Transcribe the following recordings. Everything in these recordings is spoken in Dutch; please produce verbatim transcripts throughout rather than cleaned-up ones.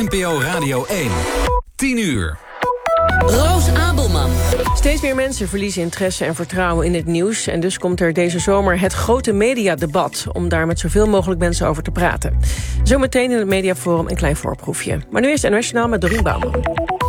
N P O Radio één. tien uur. Roos Abelman. Steeds meer mensen verliezen interesse en vertrouwen in het nieuws. En dus komt er deze zomer het grote mediadebat, om daar met zoveel mogelijk mensen over te praten. Zometeen in het Mediaforum een klein voorproefje. Maar nu eerst N O S Journaal met Dorien Bouwman.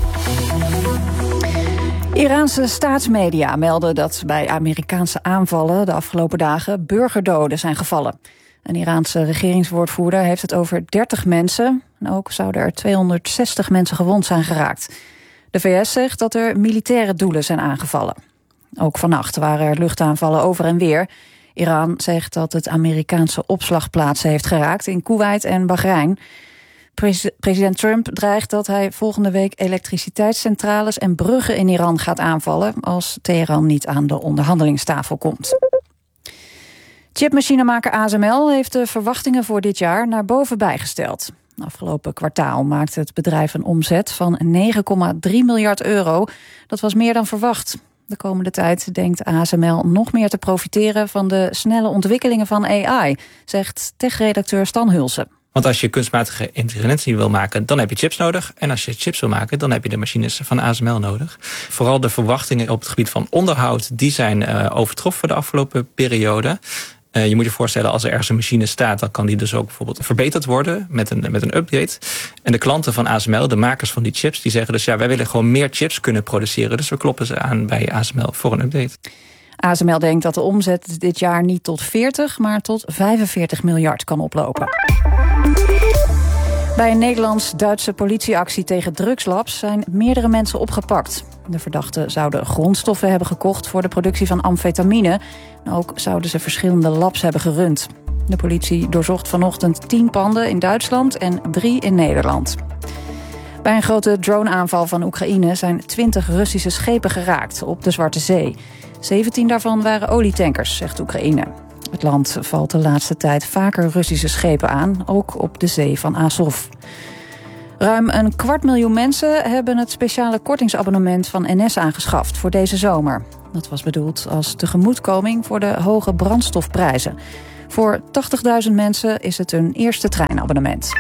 Iraanse staatsmedia melden dat bij Amerikaanse aanvallen de afgelopen dagen burgerdoden zijn gevallen. Een Iraanse regeringswoordvoerder heeft het over dertig mensen. En ook zouden er tweehonderdzestig mensen gewond zijn geraakt. De V S zegt dat er militaire doelen zijn aangevallen. Ook vannacht waren er luchtaanvallen over en weer. Iran zegt dat het Amerikaanse opslagplaatsen heeft geraakt in Koeweit en Bahrein. President Trump dreigt dat hij volgende week elektriciteitscentrales en bruggen in Iran gaat aanvallen als Teheran niet aan de onderhandelingstafel komt. Chipmachinemaker A S M L heeft de verwachtingen voor dit jaar naar boven bijgesteld. Afgelopen kwartaal maakte het bedrijf een omzet van negen komma drie miljard euro. Dat was meer dan verwacht. De komende tijd denkt A S M L nog meer te profiteren van de snelle ontwikkelingen van A I, zegt tech-redacteur Stan Hulsen. Want als je kunstmatige intelligentie wil maken, dan heb je chips nodig. En als je chips wil maken, dan heb je de machines van A S M L nodig. Vooral de verwachtingen op het gebied van onderhoud, die zijn uh, overtroffen de afgelopen periode. Uh, je moet je voorstellen, als er ergens een machine staat, dan kan die dus ook bijvoorbeeld verbeterd worden met een, met een update. En de klanten van A S M L, de makers van die chips, die zeggen dus ja, wij willen gewoon meer chips kunnen produceren. Dus we kloppen ze aan bij A S M L voor een update. A S M L denkt dat de omzet dit jaar niet tot veertig, maar tot vijfenveertig miljard kan oplopen. Bij een Nederlands-Duitse politieactie tegen drugslabs zijn meerdere mensen opgepakt. De verdachten zouden grondstoffen hebben gekocht voor de productie van amfetamine. Ook zouden ze verschillende labs hebben gerund. De politie doorzocht vanochtend tien panden in Duitsland en drie in Nederland. Bij een grote droneaanval van Oekraïne zijn twintig Russische schepen geraakt op de Zwarte Zee. zeventien daarvan waren olietankers, zegt Oekraïne. Het land valt de laatste tijd vaker Russische schepen aan, ook op de zee van Azov. Ruim een kwart miljoen mensen hebben het speciale kortingsabonnement van N S aangeschaft voor deze zomer. Dat was bedoeld als tegemoetkoming voor de hoge brandstofprijzen. Voor tachtigduizend mensen is het een eerste treinabonnement.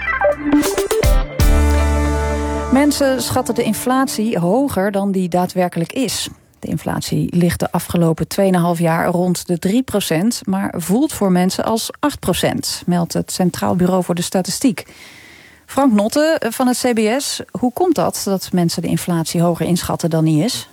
Mensen schatten de inflatie hoger dan die daadwerkelijk is. De inflatie ligt de afgelopen twee komma vijf jaar rond de drie procent... maar voelt voor mensen als acht procent, meldt het Centraal Bureau voor de Statistiek. Frank Notte van het C B S, hoe komt dat dat mensen de inflatie hoger inschatten dan die is?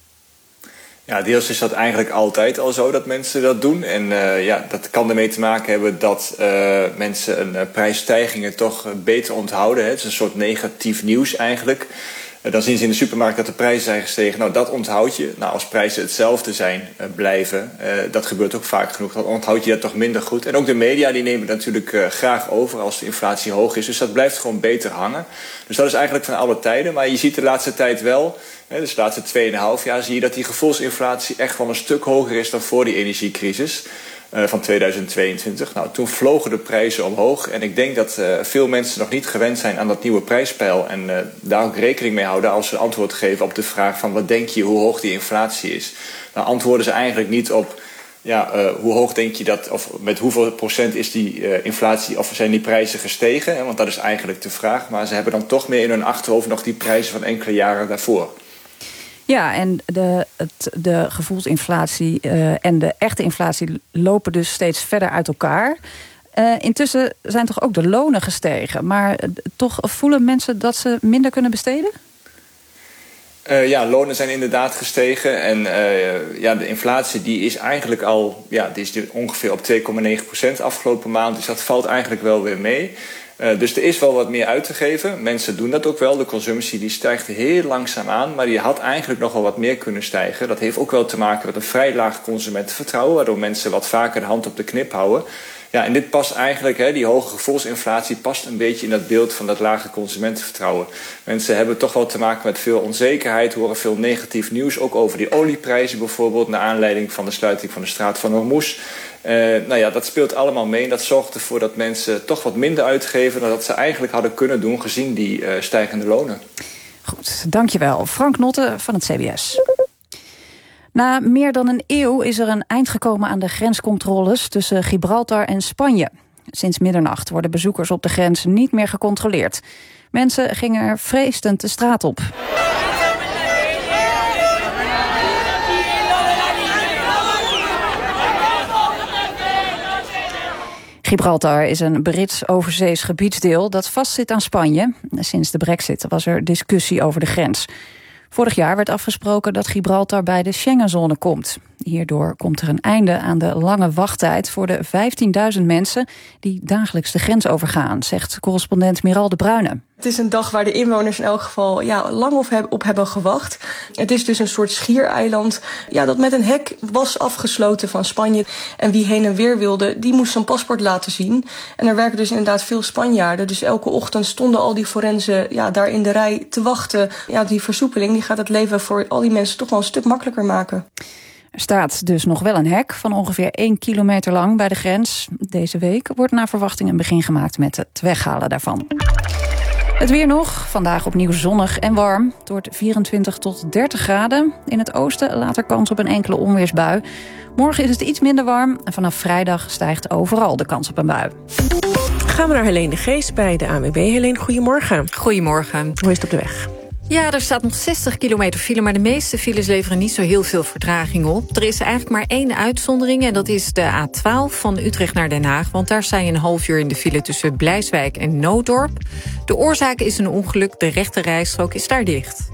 Ja, deels is dat eigenlijk altijd al zo dat mensen dat doen. En uh, ja, dat kan ermee te maken hebben dat uh, mensen een, uh, prijsstijgingen toch uh, beter onthouden. Hè. Het is een soort negatief nieuws eigenlijk. Uh, dan zien ze in de supermarkt dat de prijzen zijn gestegen. Nou, dat onthoud je. Nou, als prijzen hetzelfde zijn, uh, blijven, uh, dat gebeurt ook vaak genoeg. Dan onthoud je dat toch minder goed. En ook de media die nemen natuurlijk uh, graag over als de inflatie hoog is. Dus dat blijft gewoon beter hangen. Dus dat is eigenlijk van alle tijden. Maar je ziet de laatste tijd wel, hè, dus de laatste twee komma vijf jaar, zie je dat die gevoelsinflatie echt wel een stuk hoger is dan voor die energiecrisis uh, van tweeduizend tweeëntwintig. Nou, toen vlogen de prijzen omhoog. En ik denk dat uh, veel mensen nog niet gewend zijn aan dat nieuwe prijspeil. En uh, daar ook rekening mee houden als ze antwoord geven op de vraag van wat denk je hoe hoog die inflatie is. Dan antwoorden ze eigenlijk niet op ja, uh, hoe hoog denk je dat, of met hoeveel procent is die uh, inflatie, of zijn die prijzen gestegen? Hè? Want dat is eigenlijk de vraag. Maar ze hebben dan toch meer in hun achterhoofd nog die prijzen van enkele jaren daarvoor. Ja, en de, het, de gevoelsinflatie uh, en de echte inflatie lopen dus steeds verder uit elkaar. Uh, intussen zijn toch ook de lonen gestegen. Maar uh, toch voelen mensen dat ze minder kunnen besteden? Uh, ja, lonen zijn inderdaad gestegen. En uh, ja, de inflatie die is eigenlijk al, ja, die is ongeveer op twee komma negen procent afgelopen maand. Dus dat valt eigenlijk wel weer mee. Uh, dus er is wel wat meer uit te geven. Mensen doen dat ook wel. De consumptie die stijgt heel langzaam aan. Maar die had eigenlijk nog wel wat meer kunnen stijgen. Dat heeft ook wel te maken met een vrij laag consumentenvertrouwen. Waardoor mensen wat vaker de hand op de knip houden. Ja, en dit past eigenlijk, hè, die hoge gevoelsinflatie past een beetje in dat beeld van dat lage consumentenvertrouwen. Mensen hebben toch wel te maken met veel onzekerheid, horen veel negatief nieuws, ook over die olieprijzen bijvoorbeeld, naar aanleiding van de sluiting van de straat van Hormuz. Uh, nou ja, dat speelt allemaal mee en dat zorgt ervoor dat mensen toch wat minder uitgeven dan dat ze eigenlijk hadden kunnen doen gezien die uh, stijgende lonen. Goed, dankjewel. Frank Notte van het C B S. Na meer dan een eeuw is er een eind gekomen aan de grenscontroles tussen Gibraltar en Spanje. Sinds middernacht worden bezoekers op de grens niet meer gecontroleerd. Mensen gingen er vreestend de straat op. Gibraltar is een Brits overzees gebiedsdeel dat vastzit aan Spanje. Sinds de brexit was er discussie over de grens. Vorig jaar werd afgesproken dat Gibraltar bij de Schengenzone komt. Hierdoor komt er een einde aan de lange wachttijd voor de vijftienduizend mensen die dagelijks de grens overgaan, zegt correspondent Miral de Bruyne. Het is een dag waar de inwoners in elk geval ja, lang op hebben gewacht. Het is dus een soort schiereiland ja, dat met een hek was afgesloten van Spanje. En wie heen en weer wilde, die moest zijn paspoort laten zien. En er werken dus inderdaad veel Spanjaarden. Dus elke ochtend stonden al die forensen ja, daar in de rij te wachten. Ja, die versoepeling die gaat het leven voor al die mensen toch wel een stuk makkelijker maken. Er staat dus nog wel een hek van ongeveer één kilometer lang bij de grens. Deze week wordt naar verwachting een begin gemaakt met het weghalen daarvan. Het weer nog. Vandaag opnieuw zonnig en warm. Het wordt vierentwintig tot dertig graden. In het oosten later kans op een enkele onweersbui. Morgen is het iets minder warm. En vanaf vrijdag stijgt overal de kans op een bui. Gaan we naar Helene de Geest bij de A N W B. Helene, goedemorgen. Goedemorgen. Hoe is het op de weg? Ja, er staat nog zestig kilometer file, maar de meeste files leveren niet zo heel veel vertraging op. Er is eigenlijk maar één uitzondering en dat is de A twaalf van Utrecht naar Den Haag. Want daar sta je een half uur in de file tussen Blijswijk en Nooddorp. De oorzaak is een ongeluk, de rechte rijstrook is daar dicht.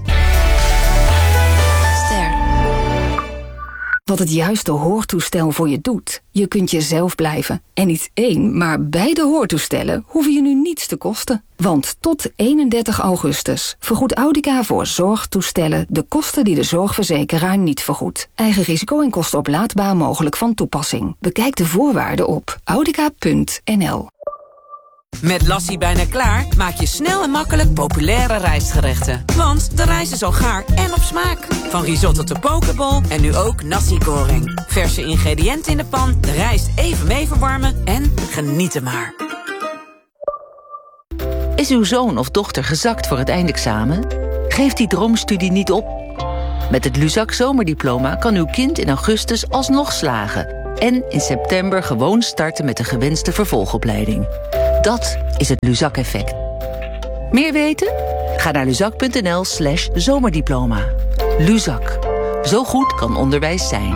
Wat het juiste hoortoestel voor je doet. Je kunt jezelf blijven. En niet één, maar beide hoortoestellen hoeven je nu niets te kosten. Want tot eenendertig augustus vergoedt Audica voor zorgtoestellen de kosten die de zorgverzekeraar niet vergoedt. Eigen risico en kosten oplaadbaar mogelijk van toepassing. Bekijk de voorwaarden op audica punt n l. Met Lassie bijna klaar maak je snel en makkelijk populaire rijstgerechten. Want de rijst is al gaar en op smaak. Van risotto tot pokeball en nu ook nasi goreng. Verse ingrediënten in de pan, de rijst even mee verwarmen en genieten maar. Is uw zoon of dochter gezakt voor het eindexamen? Geef die droomstudie niet op. Met het Luzak zomerdiploma kan uw kind in augustus alsnog slagen. En in september gewoon starten met de gewenste vervolgopleiding. Dat is het Luzak-effect. Meer weten? Ga naar luzak punt n l slash zomerdiploma. Luzak. Zo goed kan onderwijs zijn.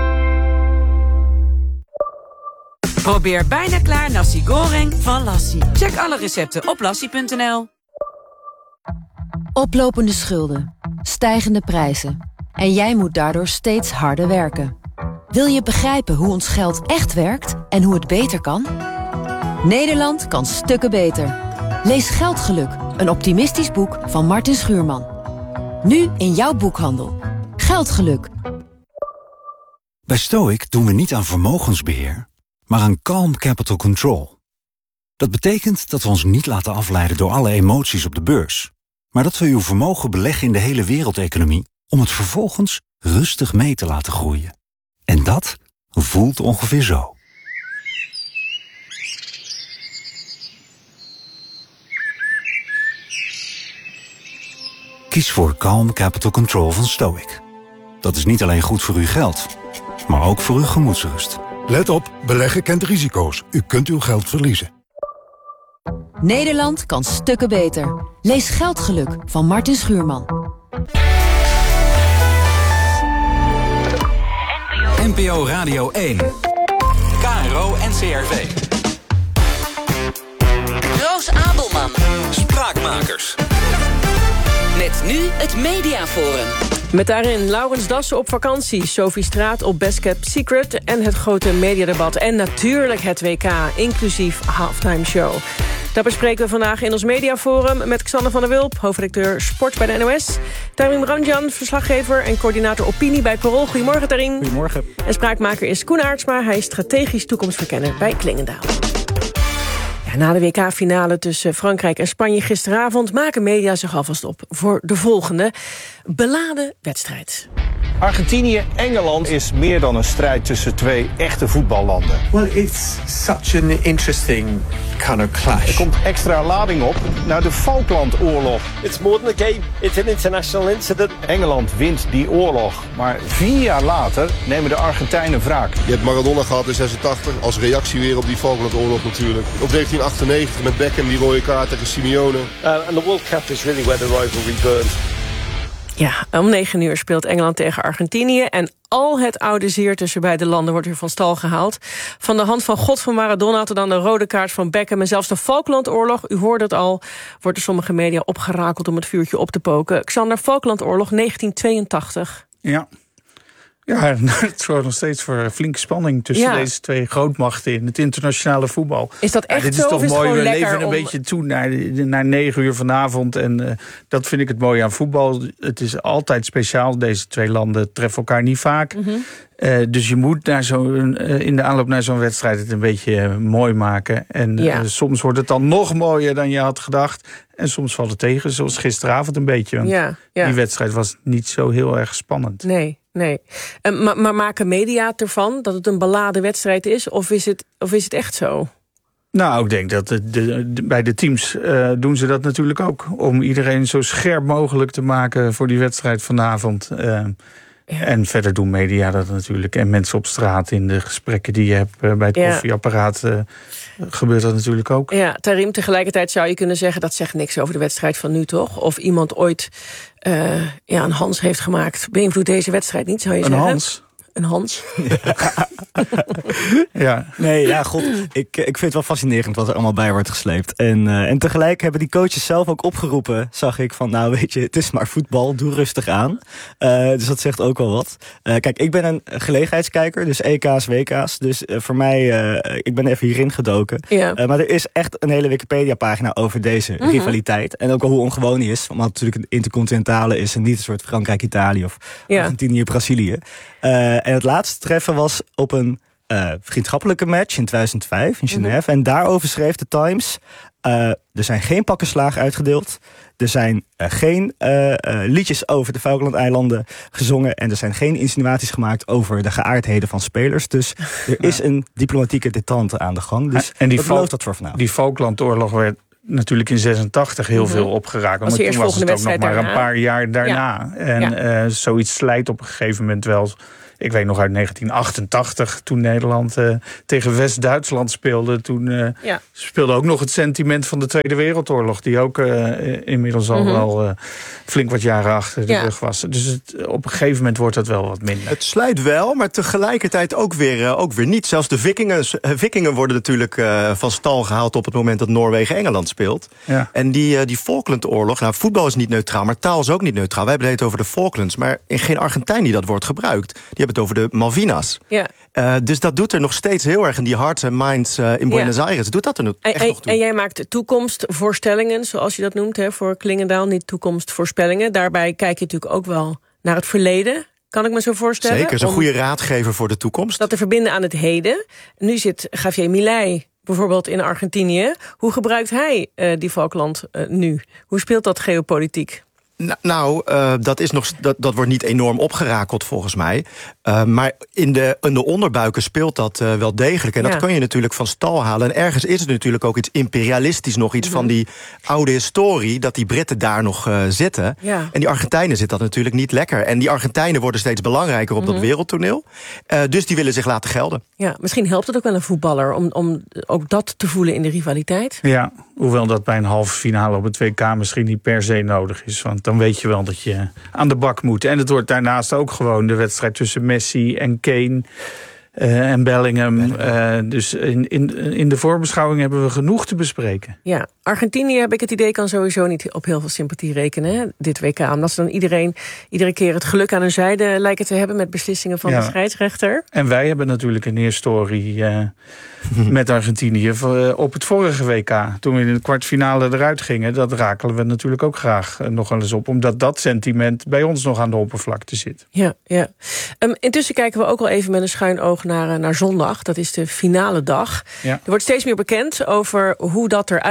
Probeer bijna klaar nasi goreng van Lassie. Check alle recepten op lassie punt n l. Oplopende schulden, stijgende prijzen. En jij moet daardoor steeds harder werken. Wil je begrijpen hoe ons geld echt werkt en hoe het beter kan? Nederland kan stukken beter. Lees Geldgeluk, een optimistisch boek van Martin Schuurman. Nu in jouw boekhandel. Geldgeluk. Bij Stoic doen we niet aan vermogensbeheer, maar aan calm capital control. Dat betekent dat we ons niet laten afleiden door alle emoties op de beurs, maar dat we uw vermogen beleggen in de hele wereldeconomie om het vervolgens rustig mee te laten groeien. En dat voelt ongeveer zo. Kies voor Calm Capital Control van Stoic. Dat is niet alleen goed voor uw geld, maar ook voor uw gemoedsrust. Let op, beleggen kent risico's. U kunt uw geld verliezen. Nederland kan stukken beter. Lees Geldgeluk van Martin Schuurman. N P O Radio één. K R O en C R V. Roos Abelman. Spraakmakers. Met nu het Mediaforum. Met daarin Laurens Dassen op vakantie, Sophie Straat op Best Kept Secret en het grote mediadebat. En natuurlijk het W K, inclusief halftime show. Dat bespreken we vandaag in ons Mediaforum met Xander van der Wulp, hoofdredacteur Sport bij de N O S. Tarim Ranjan, verslaggever en coördinator opinie bij Parool. Goedemorgen, Tarim. Goedemorgen. En spraakmaker is Koen Aertsma, hij is strategisch toekomstverkenner bij Klingendaal. Ja, na de W K-finale tussen Frankrijk en Spanje gisteravond maken media zich alvast op voor de volgende beladen wedstrijd. Argentinië-Engeland is meer dan een strijd tussen twee echte voetballanden. Well, it's such an interesting kind of clash. Er komt extra lading op naar de Falklandoorlog. It's more than a game, it's an international incident. Engeland wint die oorlog, maar vier jaar later nemen de Argentijnen wraak. Je hebt Maradona gehad in zesentachtig, als reactie weer op die Falklandoorlog natuurlijk. Op negentien achtennegentig met Beckham, die rode kaart tegen Simeone. Uh, and the World Cup is really where the rivalry burns. Ja, om negen uur speelt Engeland tegen Argentinië en al het oude zeer tussen beide landen wordt weer van stal gehaald. Van de hand van God van Maradona tot aan de rode kaart van Beckham en zelfs de Falklandoorlog, u hoorde het al, wordt door sommige media opgerakeld om het vuurtje op te poken. Xander, Falklandoorlog negentien tweeëntachtig. Ja. Ja, het zorgt nog steeds voor flinke spanning tussen ja. deze twee grootmachten in het internationale voetbal. Is dat echt ja, dit zo? is toch is mooi. We leven leven een om... beetje toe naar, naar negen uur vanavond. En uh, dat vind ik het mooie aan voetbal. Het is altijd speciaal. Deze twee landen treffen elkaar niet vaak. Mm-hmm. Uh, dus je moet naar zo'n, uh, in de aanloop naar zo'n wedstrijd het een beetje uh, mooi maken. En ja. uh, soms wordt het dan nog mooier dan je had gedacht. En soms valt het tegen, zoals gisteravond een beetje. Want ja, ja. die wedstrijd was niet zo heel erg spannend. Nee. Nee, uh, maar, maar maken media het ervan dat het een beladen wedstrijd is? Of is het, of is het echt zo? Nou, ik denk dat de, de, de, bij de teams uh, doen ze dat natuurlijk ook. Om iedereen zo scherp mogelijk te maken voor die wedstrijd vanavond. Uh, ja. En verder doen media dat natuurlijk. En mensen op straat in de gesprekken die je hebt uh, bij het ja. koffieapparaat... Uh, gebeurt dat natuurlijk ook. Ja, Tarim, tegelijkertijd zou je kunnen zeggen... dat zegt niks over de wedstrijd van nu, toch? Of iemand ooit uh, ja, een Hans heeft gemaakt... beïnvloedt deze wedstrijd niet, zou je een zeggen? Hans? Een Hans? ja. Nee, ja, god. Ik, ik vind het wel fascinerend wat er allemaal bij wordt gesleept. En, uh, en tegelijk hebben die coaches zelf ook opgeroepen, zag ik, van nou weet je, het is maar voetbal, doe rustig aan. Uh, dus dat zegt ook wel wat. Uh, kijk, ik ben een gelegenheidskijker, dus E K's, W K's. Dus uh, voor mij, uh, ik ben even hierin gedoken. Ja. Uh, maar er is echt een hele Wikipedia-pagina over deze mm-hmm. rivaliteit. En ook al hoe ongewoon die is. Want natuurlijk een intercontinentale is en niet een soort Frankrijk-Italië of ja. Argentinië-Brazilië. Uh, en het laatste treffen was op een uh, vriendschappelijke match in tweeduizend vijf in Genève. Mm-hmm. En daarover schreef de Times... Uh, er zijn geen pakken slaag uitgedeeld. Er zijn uh, geen uh, uh, liedjes over de Falklandeilanden gezongen. En er zijn geen insinuaties gemaakt over de geaardheden van spelers. Dus er is een diplomatieke detente aan de gang. Dus en die dat belooft dat voor vanavond. Die Falklandoorlog werd natuurlijk in zesentachtig heel mm-hmm. veel opgeraakt. Maar toen was het ook nog maar daarna. een paar jaar daarna. Ja. En ja. Uh, zoiets slijt op een gegeven moment wel... Ik weet nog uit negentien achtentachtig, toen Nederland uh, tegen West-Duitsland speelde. Toen uh, ja. speelde ook nog het sentiment van de Tweede Wereldoorlog... die ook uh, inmiddels al mm-hmm. wel uh, flink wat jaren achter de ja. rug was. Dus het, op een gegeven moment wordt dat wel wat minder. Het slijt wel, maar tegelijkertijd ook weer, uh, ook weer niet. Zelfs de Vikingen, uh, Vikingen worden natuurlijk uh, van stal gehaald... op het moment dat Noorwegen-Engeland speelt. Ja. En die, uh, die Falklandoorlog, nou, voetbal is niet neutraal... maar taal is ook niet neutraal. Wij hebben het over de Falklands, maar geen Argentijn die dat wordt gebruikt. Die het over de Malvinas. Ja. Uh, dus dat doet er nog steeds heel erg in die hearts and minds uh, in Buenos ja. Aires. Doet dat er nog en, echt en, nog toe. En jij maakt toekomstvoorstellingen, zoals je dat noemt, hè, voor Klingendaal, niet toekomstvoorspellingen. Daarbij kijk je natuurlijk ook wel naar het verleden. Kan ik me zo voorstellen? Zeker, is een goede raadgever voor de toekomst. Dat te verbinden aan het heden. Nu zit Javier Milei bijvoorbeeld in Argentinië. Hoe gebruikt hij uh, die Falkland uh, nu? Hoe speelt dat geopolitiek? Nou, uh, dat, is nog, dat, dat wordt niet enorm opgerakeld volgens mij. Uh, maar in de, in de onderbuiken speelt dat uh, wel degelijk. En ja. dat kan je natuurlijk van stal halen. En ergens is het natuurlijk ook iets imperialistisch, nog iets mm-hmm. van die oude historie... dat die Britten daar nog uh, zitten. Ja. En die Argentijnen zit dat natuurlijk niet lekker. En die Argentijnen worden steeds belangrijker op mm-hmm. dat wereldtoneel. Uh, dus die willen zich laten gelden. Ja, misschien helpt het ook wel een voetballer om, om ook dat te voelen in de rivaliteit. Ja, hoewel dat bij een halve finale op het W K misschien niet per se nodig is. Want dan weet je wel dat je aan de bak moet. En het wordt daarnaast ook gewoon de wedstrijd tussen Messi en Kane uh, en Bellingham. Uh, dus in, in, in de voorbeschouwing hebben we genoeg te bespreken. Ja, Argentinië, heb ik het idee, kan sowieso niet op heel veel sympathie rekenen, hè, dit W K. Omdat ze dan iedereen iedere keer het geluk aan hun zijde lijken te hebben met beslissingen van ja. de scheidsrechter. En wij hebben natuurlijk een historie uh, met Argentinië op het vorige W K. Toen we in de kwartfinale eruit gingen, dat rakelen we natuurlijk ook graag nog wel eens op. Omdat dat sentiment bij ons nog aan de oppervlakte zit. Ja, ja. Um, intussen kijken we ook al even met een schuin oog naar, naar zondag. Dat is de finale dag. Ja. Er wordt steeds meer bekend over hoe dat eruit gaat zien.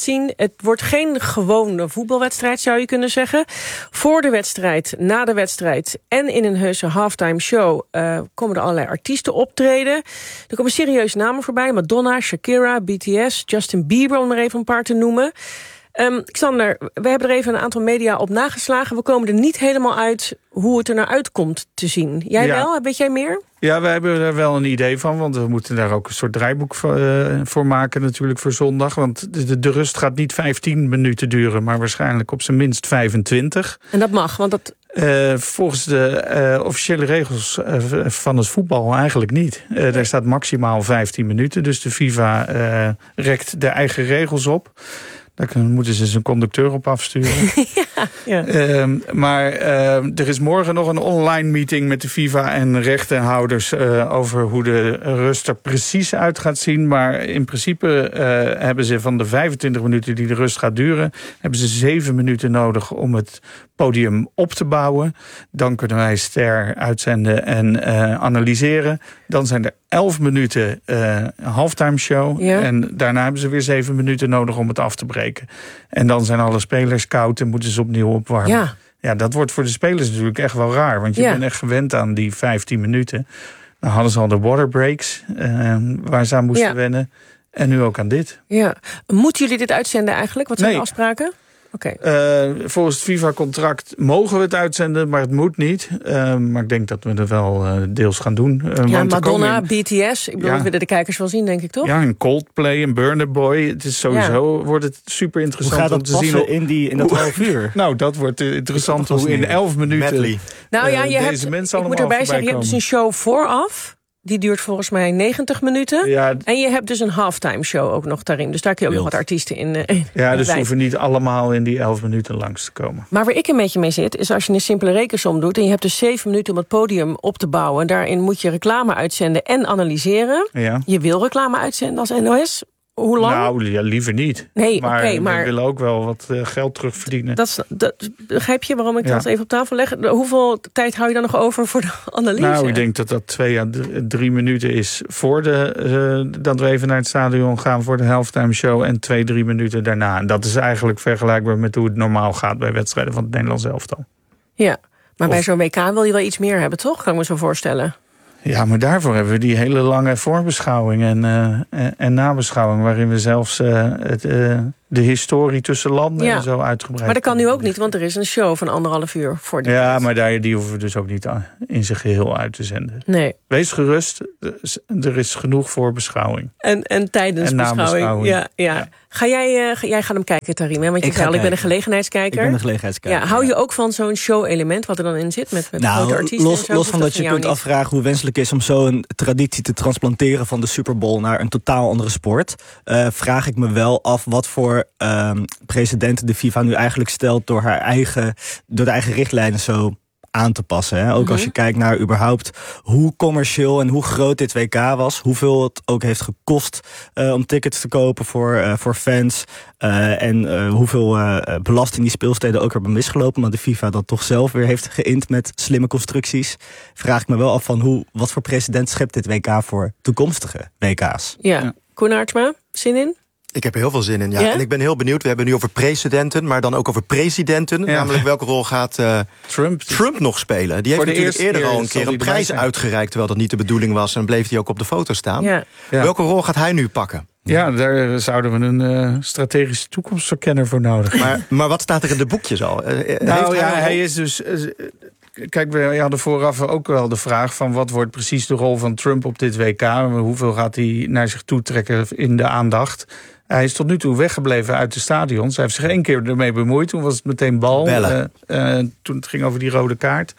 zien. Het wordt geen gewone voetbalwedstrijd, zou je kunnen zeggen. Voor de wedstrijd, na de wedstrijd en in een heuse halftime show uh, komen er allerlei artiesten optreden. Er komen serieuze namen voorbij. Madonna, Shakira, B T S, Justin Bieber, om er even een paar te noemen. Um, Xander, we hebben er even een aantal media op nageslagen. We komen er niet helemaal uit hoe het er naar uitkomt te zien. Jij ja. wel? Weet jij meer? Ja, wij hebben er wel een idee van, want we moeten daar ook een soort draaiboek voor, uh, voor maken natuurlijk voor zondag. Want de, de rust gaat niet vijftien minuten duren, maar waarschijnlijk op zijn minst vijfentwintig. En dat mag, want dat... Uh, volgens de uh, officiële regels uh, van het voetbal eigenlijk niet. Uh, nee. Daar staat maximaal vijftien minuten, dus de FIFA uh, rekt de eigen regels op. Daar moeten ze zijn conducteur op afsturen. ja, ja. Uh, maar uh, er is morgen nog een online meeting met de FIFA en rechtenhouders uh, over hoe de rust er precies uit gaat zien. Maar in principe uh, hebben ze van de vijfentwintig minuten die de rust gaat duren, hebben ze zeven minuten nodig om het podium op te bouwen. Dan kunnen wij Ster uitzenden en uh, analyseren. Dan zijn er elf minuten uh, halftime show. Ja. En daarna hebben ze weer zeven minuten nodig om het af te breken. En dan zijn alle spelers koud en moeten ze opnieuw opwarmen. Ja. Ja, dat wordt voor de spelers natuurlijk echt wel raar. Want je ja. bent echt gewend aan die vijftien minuten. Dan hadden ze al de waterbreaks uh, waar ze aan moesten ja. wennen. En nu ook aan dit. Ja. Moeten jullie dit uitzenden eigenlijk? Wat zijn nee. de afspraken? Okay. Uh, volgens het FIFA-contract mogen we het uitzenden, maar het moet niet. Uh, maar ik denk dat we er wel uh, deels gaan doen. Uh, ja, Madonna, in... B T S. Ik bedoel, ja. dat willen de kijkers wel zien, denk ik, toch? Ja, een Coldplay, een Burna Boy. Het is sowieso, ja. wordt het super interessant. Hoe gaat dat om te zien in, die, in dat half uur? Nou, dat wordt uh, interessant hoe in elf minuten Medley. Nou ja, je uh, hebt, deze mensen ik moet erbij zeggen, je hebt dus een show vooraf. Die duurt volgens mij negentig minuten. Ja, en je hebt dus een halftime show ook nog daarin. Dus daar kun je ook Wild. nog wat artiesten in uh, Ja, dus ze hoeven niet allemaal in die elf minuten langs te komen. Maar waar ik een beetje mee zit, is als je een simpele rekensom doet en je hebt dus zeven minuten om het podium op te bouwen. En daarin moet je reclame uitzenden en analyseren. Ja. Je wil reclame uitzenden als N O S. Hoe lang? Nou, ja, liever niet. Nee, maar, okay, maar we willen ook wel wat uh, geld terugverdienen. Dat, dat, begrijp je waarom ik ja. dat even op tafel leg? Hoeveel tijd hou je dan nog over voor de analyse? Nou, ik denk dat dat twee à drie minuten is voor de, uh, dat we even naar het stadion gaan voor de halftime show en twee, drie minuten daarna. En dat is eigenlijk vergelijkbaar met hoe het normaal gaat bij wedstrijden van het Nederlands elftal. Ja, maar of, bij zo'n W K wil je wel iets meer hebben, toch? Kan ik me zo voorstellen. Ja, maar daarvoor hebben we die hele lange voorbeschouwing en, uh, en, en nabeschouwing, waarin we zelfs uh, het, uh, de historie tussen landen ja. en zo uitgebreid. Maar dat kan nu ook niet, want er is een show van anderhalf uur voor die Ja, tijd. maar daar, die hoeven we dus ook niet in zijn geheel uit te zenden. Nee. Wees gerust, er is genoeg voorbeschouwing. En, en tijdens en beschouwing. Ja, ja. Ja. Ga jij, uh, jij gaat hem kijken, Tarim, hè? Want je zei al, ik ben een gelegenheidskijker. Ik ben een gelegenheidskijker. Ja, hou je ook van zo'n show-element wat er dan in zit met, met nou, grote artiesten? Los, en zo, los van dat je kunt niet? afvragen hoe wenselijk is om zo een traditie te transplanteren van de Super Bowl naar een totaal andere sport, uh, vraag ik me wel af wat voor uh, precedenten de FIFA nu eigenlijk stelt door haar eigen, door de eigen richtlijnen zo aan te passen. Hè? Ook mm-hmm. als je kijkt naar überhaupt hoe commercieel en hoe groot dit W K was. Hoeveel het ook heeft gekost uh, om tickets te kopen voor, uh, voor fans. Uh, en uh, hoeveel uh, belasting die speelsteden ook hebben misgelopen. Maar de FIFA dat toch zelf weer heeft geïnt met slimme constructies. Vraag ik me wel af van hoe, wat voor precedent schept dit W K voor toekomstige W K's. Ja, ja. Koen Aertsma, zin in? Ik heb er heel veel zin in, ja. ja. En ik ben heel benieuwd, we hebben nu over precedenten, maar dan ook over presidenten. Ja. Namelijk welke rol gaat uh, Trump. Trump nog spelen? Die heeft natuurlijk eerder al een keer een prijs uitgereikt, terwijl dat niet de bedoeling was. En bleef hij ook op de foto staan. Ja. Ja. Welke rol gaat hij nu pakken? Ja, daar zouden we een uh, strategische toekomstverkenner voor nodig hebben. Maar, maar wat staat er in de boekjes al? Uh, nou ja, hij, hij is dus... Uh, Kijk, we hadden vooraf ook wel de vraag van wat wordt precies de rol van Trump op dit W K? Hoeveel gaat hij naar zich toe trekken in de aandacht? Hij is tot nu toe weggebleven uit de stadions. Hij heeft zich één keer ermee bemoeid. Toen was het meteen bal. Uh, uh, toen het ging over die rode kaart.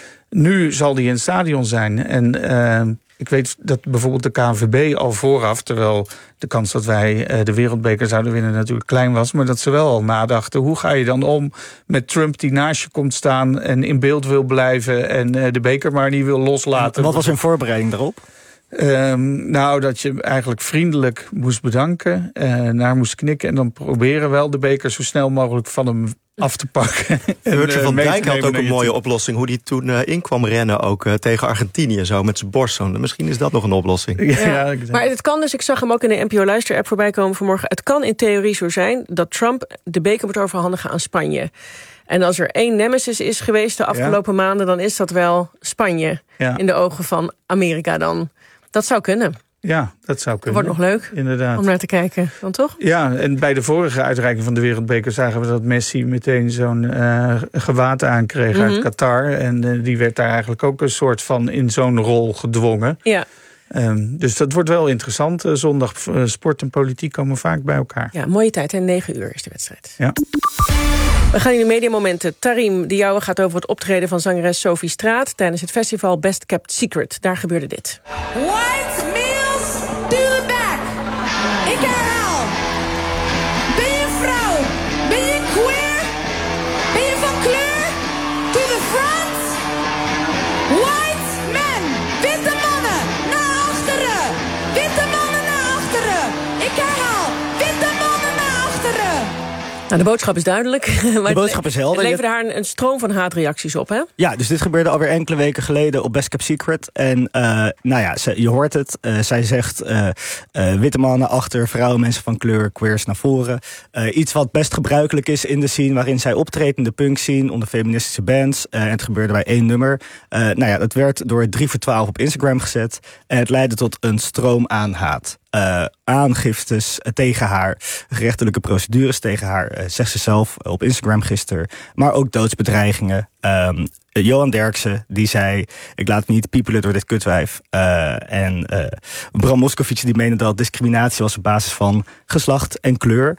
Nu zal hij in het stadion zijn. En uh, ik weet dat bijvoorbeeld de K N V B al vooraf, terwijl de kans dat wij uh, de wereldbeker zouden winnen natuurlijk klein was, maar dat ze wel al nadachten, hoe ga je dan om met Trump die naast je komt staan en in beeld wil blijven en uh, de beker maar niet wil loslaten. En wat was hun voorbereiding daarop? Um, nou, dat je eigenlijk vriendelijk moest bedanken, uh, naar moest knikken en dan proberen wel de beker zo snel mogelijk van hem af te pakken. Virgil van Dijk had ook een mooie toe. oplossing... hoe hij toen uh, in kwam rennen ook uh, tegen Argentinië... zo met zijn borst. Zo. Misschien is dat nog een oplossing. Ja, ja. Maar het kan dus, ik zag hem ook in de N P O-luister-app voorbij komen vanmorgen... het kan in theorie zo zijn dat Trump de beker moet overhandigen aan Spanje. En als er één nemesis is geweest de afgelopen ja. maanden... dan is dat wel Spanje ja. in de ogen van Amerika dan. Dat zou kunnen. Ja, dat zou kunnen. Dat wordt nog leuk Inderdaad. om naar te kijken, dan toch? Ja, en bij de vorige uitreiking van de Wereldbeker zagen we dat Messi meteen zo'n uh, gewaad aankreeg mm-hmm. uit Qatar. En uh, die werd daar eigenlijk ook een soort van in zo'n rol gedwongen. Ja. Um, dus dat wordt wel interessant. Uh, zondag uh, sport en politiek komen vaak bij elkaar. Ja, mooie tijd. En negen uur is de wedstrijd. Ja. We gaan in de mediamomenten. Tarim, de jouwe gaat over het optreden van zangeres Sophie Straat tijdens het festival Best Kept Secret. Daar gebeurde dit. White meals to the back. Ik herhaal. Ben je vrouw? Ben je queer? Ben je van kleur? To the front. White men. Witte mannen naar achteren. Witte mannen naar achteren. Ik herhaal. Witte mannen naar achteren. Nou, de boodschap is duidelijk. Maar de boodschap is helder. Het leverde haar een, een stroom van haatreacties op, hè? Ja, dus dit gebeurde alweer enkele weken geleden op Best Kept Secret. En uh, nou ja, ze, je hoort het. Uh, zij zegt uh, uh, witte mannen achter, vrouwen, mensen van kleur, queers naar voren. Uh, iets wat best gebruikelijk is in de scene waarin zij optreedt in de punk scene onder feministische bands. Uh, en het gebeurde bij één nummer. Uh, nou ja, dat werd door drie voor twaalf op Instagram gezet. En het leidde tot een stroom aan haat. Uh, aangiftes uh, tegen haar, gerechtelijke procedures tegen haar, uh, zegt ze zelf uh, op Instagram gisteren. Maar ook doodsbedreigingen. Um, uh, Johan Derksen, die zei, ik laat me niet piepelen door dit kutwijf. Uh, en uh, Bram Moskowitz, die meende dat discriminatie was op basis van geslacht en kleur.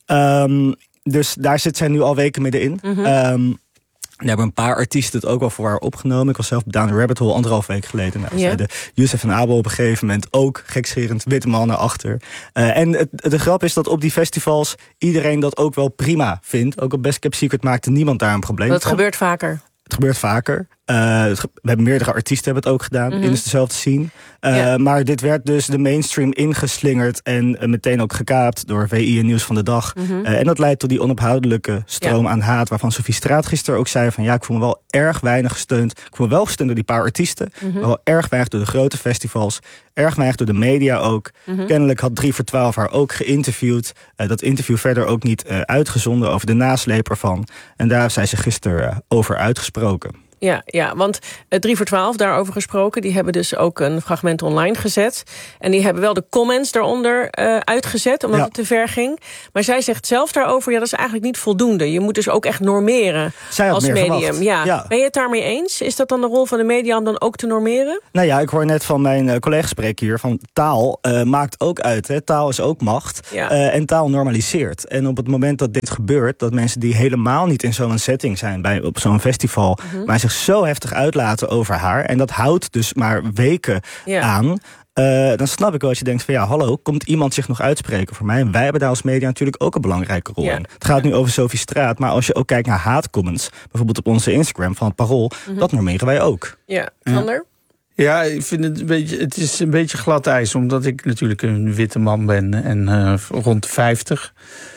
Um, dus daar zit zij nu al weken middenin. Mm-hmm. Um, Er hebben een paar artiesten het ook wel voor haar opgenomen. Ik was zelf Down the Rabbit Hole anderhalf week geleden. Nou, ja. De Youssef en Abel op een gegeven moment ook gekscherend witte mannen achter. Uh, en het, de grap is dat op die festivals iedereen dat ook wel prima vindt. Ook op Best Kept Secret maakte niemand daar een probleem dat van. gebeurt vaker. Het gebeurt vaker. Uh, we hebben meerdere artiesten hebben het ook gedaan. Mm-hmm. In dezelfde scene. Uh, ja. Maar dit werd dus de mainstream ingeslingerd. En uh, meteen ook gekaapt door V I en Nieuws van de Dag. Mm-hmm. Uh, en dat leidt tot die onophoudelijke stroom ja. aan haat. Waarvan Sophie Straat gisteren ook zei van ja, ik voel me wel erg weinig gesteund. Ik voel me wel gesteund door die paar artiesten. Mm-hmm. Maar wel erg weinig door de grote festivals. Erg weinig door de media ook. Mm-hmm. Kennelijk had drie voor twaalf haar ook geïnterviewd. Uh, dat interview verder ook niet uh, uitgezonden over de nasleep ervan. En daar zei ze gisteren uh, over uitgesproken. Ja, ja, want uh, drie voor twaalf, daarover gesproken... die hebben dus ook een fragment online gezet. En die hebben wel de comments daaronder uh, uitgezet... omdat ja. het te ver ging. Maar zij zegt zelf daarover... ja, dat is eigenlijk niet voldoende. Je moet dus ook echt normeren als medium. Ja. Ja. Ben je het daarmee eens? Is dat dan de rol van de media om dan ook te normeren? Nou ja, ik hoor net van mijn uh, collega spreken hier... van taal uh, maakt ook uit. Hè. Taal is ook macht. Ja. Uh, en taal normaliseert. En op het moment dat dit gebeurt... dat mensen die helemaal niet in zo'n setting zijn... Bij, op zo'n festival... Mm-hmm. maar zich zo heftig uitlaten over haar... en dat houdt dus maar weken ja. aan... Uh, dan snap ik wel als je denkt van ja, hallo, komt iemand zich nog uitspreken voor mij? En wij hebben daar als media natuurlijk ook een belangrijke rol ja. in. Het gaat nu over Sophie Straat, maar als je ook kijkt naar haatcomments... bijvoorbeeld op onze Instagram van het Parool... Mm-hmm. dat normeren wij ook. Ja, Sander? Ja, ik vind het een beetje, het is een beetje glad ijs... omdat ik natuurlijk een witte man ben en uh, rond de vijftig.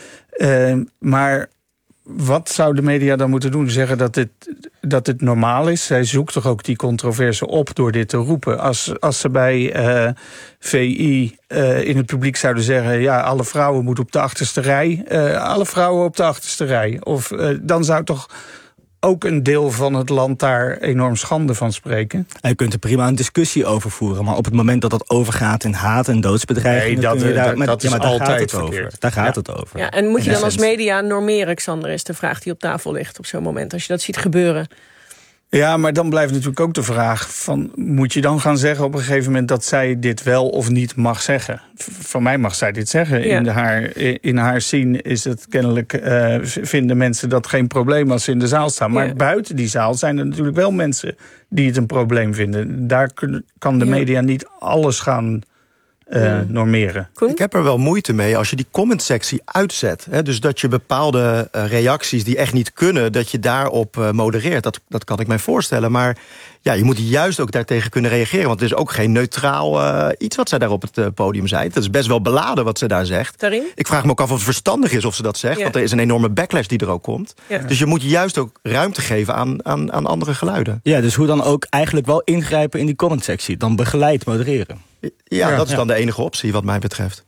Uh, maar... Wat zou de media dan moeten doen? Zeggen dat het, dat het normaal is? Zij zoekt toch ook die controverse op door dit te roepen? Als, als ze bij uh, V I uh, in het publiek zouden zeggen... ja, alle vrouwen moeten op de achterste rij. Uh, alle vrouwen op de achterste rij. Of uh, dan zou toch... ook een deel van het land daar enorm schande van spreken. Je kunt er prima een discussie over voeren... maar op het moment dat dat overgaat in haat en doodsbedreigingen... Nee, dat, kun je daar, dat, maar, dat is ja, maar altijd daar gaat het verkeerd. Over. Daar gaat ja. het over. Ja, en moet je dan als media normeren, Xander, is de vraag die op tafel ligt op zo'n moment... als je dat ziet gebeuren? Ja, maar dan blijft natuurlijk ook de vraag van... moet je dan gaan zeggen op een gegeven moment... dat zij dit wel of niet mag zeggen? Voor mij mag zij dit zeggen. Ja. In, de haar, in haar scene is het kennelijk... Uh, vinden mensen dat geen probleem als ze in de zaal staan. Maar ja. buiten die zaal zijn er natuurlijk wel mensen... die het een probleem vinden. Daar kan de media ja. niet alles gaan... uh, ja. normeren. Koen? Ik heb er wel moeite mee als je die comment-sectie uitzet. Hè, dus dat je bepaalde uh, reacties die echt niet kunnen, dat je daarop uh, modereert. Dat, dat kan ik mij voorstellen. Maar ja, je moet juist ook daartegen kunnen reageren. Want het is ook geen neutraal uh, iets wat zij daar op het uh, podium zei. Het is best wel beladen wat ze daar zegt. Tarim? Ik vraag me ook af of het verstandig is of ze dat zegt. Ja. Want er is een enorme backlash die er ook komt. Ja. Dus je moet juist ook ruimte geven aan, aan, aan andere geluiden. Ja, dus hoe dan ook eigenlijk wel ingrijpen in die comment-sectie. Dan begeleid modereren. Ja, ja, dat is dan de enige optie wat mij betreft.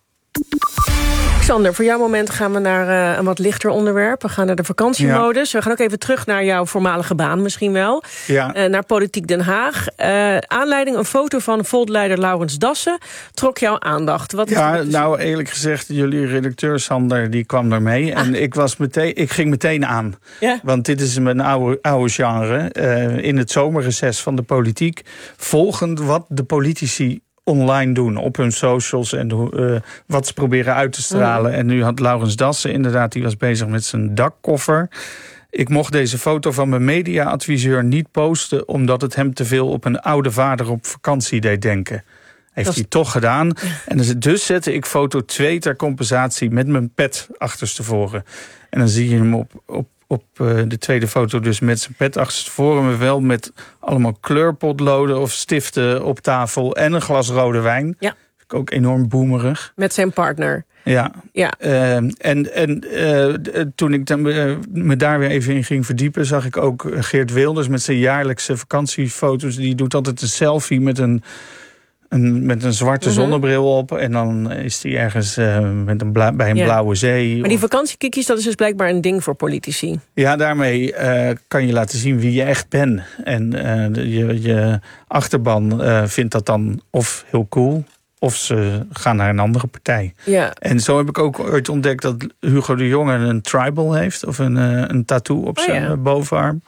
Sander, voor jouw moment gaan we naar uh, een wat lichter onderwerp. We gaan naar de vakantiemodus. Ja. We gaan ook even terug naar jouw voormalige baan misschien wel. Ja. Uh, naar Politiek Den Haag. Uh, aanleiding een foto van Volt-leider Laurens Dassen trok jouw aandacht. Wat is ja, nou eerlijk gezegd, jullie redacteur Sander die kwam er mee. Ah. En ik, was meteen, ik ging meteen aan. Ja. Want dit is mijn oude, oude genre. Uh, in het zomerreces van de politiek. Volgend wat de politici online doen, op hun socials en uh, wat ze proberen uit te stralen. Mm. En nu had Laurens Dassen inderdaad, die was bezig met zijn dakkoffer. Ik mocht deze foto van mijn media-adviseur niet posten, omdat het hem te veel op een oude vader op vakantie deed denken. Heeft hij toch gedaan. En dus zette ik foto twee ter compensatie met mijn pet achterstevoren. En dan zie je hem op, op Op uh, de tweede foto dus met zijn pet achterstevoren, maar wel met allemaal kleurpotloden of stiften op tafel en een glas rode wijn. Ja. Vind ik ook enorm boemerig. Met zijn partner. Ja. ja. Uh, en en uh, toen ik dan, uh, me daar weer even in ging verdiepen, zag ik ook Geert Wilders met zijn jaarlijkse vakantiefoto's. Die doet altijd een selfie met een Een, met een zwarte mm-hmm. zonnebril op. En dan is hij ergens uh, met een bla- bij een ja. blauwe zee. Maar die vakantiekikjes, dat is dus blijkbaar een ding voor politici. Ja, daarmee uh, kan je laten zien wie je echt bent. En uh, de, je, je achterban uh, vindt dat dan of heel cool, of ze gaan naar een andere partij. Ja. En zo heb ik ook ooit ontdekt dat Hugo de Jonge een tribal heeft. Of een, uh, een tattoo op oh, zijn ja. bovenarm.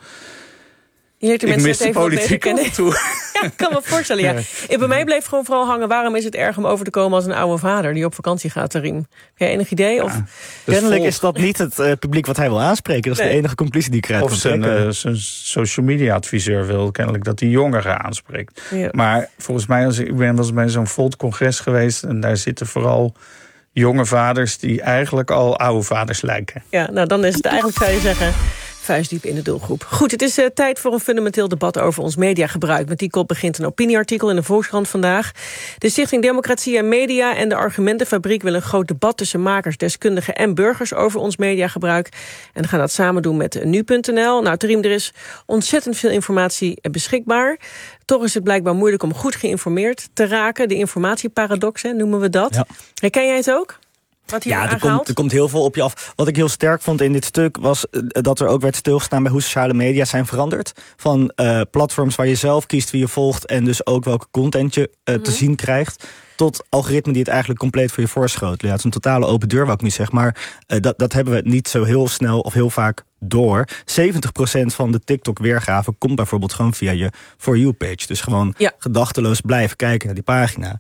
Je ik mis de politiek toe. Ja, ik kan me voorstellen, ja. ja. Bij mij bleef gewoon vooral hangen, waarom is het erg om over te komen als een oude vader die op vakantie gaat, Tarim? Heb jij enig idee? Ja, of... dus kennelijk is dat niet het uh, publiek wat hij wil aanspreken. Dat is nee. de enige conclusie die ik krijg. Of zijn, uh, zijn social media adviseur wil kennelijk dat hij jongeren aanspreekt. Ja. Maar volgens mij, als ik, ik ben wel eens bij zo'n Volt-congres geweest en daar zitten vooral jonge vaders die eigenlijk al oude vaders lijken. Ja, nou dan is het eigenlijk, zou je zeggen, vuistdiep in de doelgroep. Goed, het is uh, tijd voor een fundamenteel debat over ons mediagebruik. Met die kop begint een opinieartikel in de Volkskrant vandaag. De Stichting Democratie en Media en de Argumentenfabriek willen een groot debat tussen makers, deskundigen en burgers over ons mediagebruik. En gaan dat samen doen met nu punt n l. Nou, Tarim, er is ontzettend veel informatie beschikbaar. Toch is het blijkbaar moeilijk om goed geïnformeerd te raken. De informatieparadox, hè, noemen we dat. Ja. Herken jij het ook? Wat hier ja, er komt, er komt heel veel op je af. Wat ik heel sterk vond in dit stuk was uh, dat er ook werd stilgestaan bij hoe sociale media zijn veranderd. Van uh, platforms waar je zelf kiest wie je volgt en dus ook welke content je uh, mm-hmm. te zien krijgt, tot algoritmen die het eigenlijk compleet voor je voorschotelen. Ja, het is een totale open deur, wat ik niet zeg, maar uh, dat, dat hebben we niet zo heel snel of heel vaak door. zeventig procent van de TikTok-weergave komt bijvoorbeeld gewoon via je For You-page. Dus gewoon ja. gedachteloos blijven kijken naar die pagina.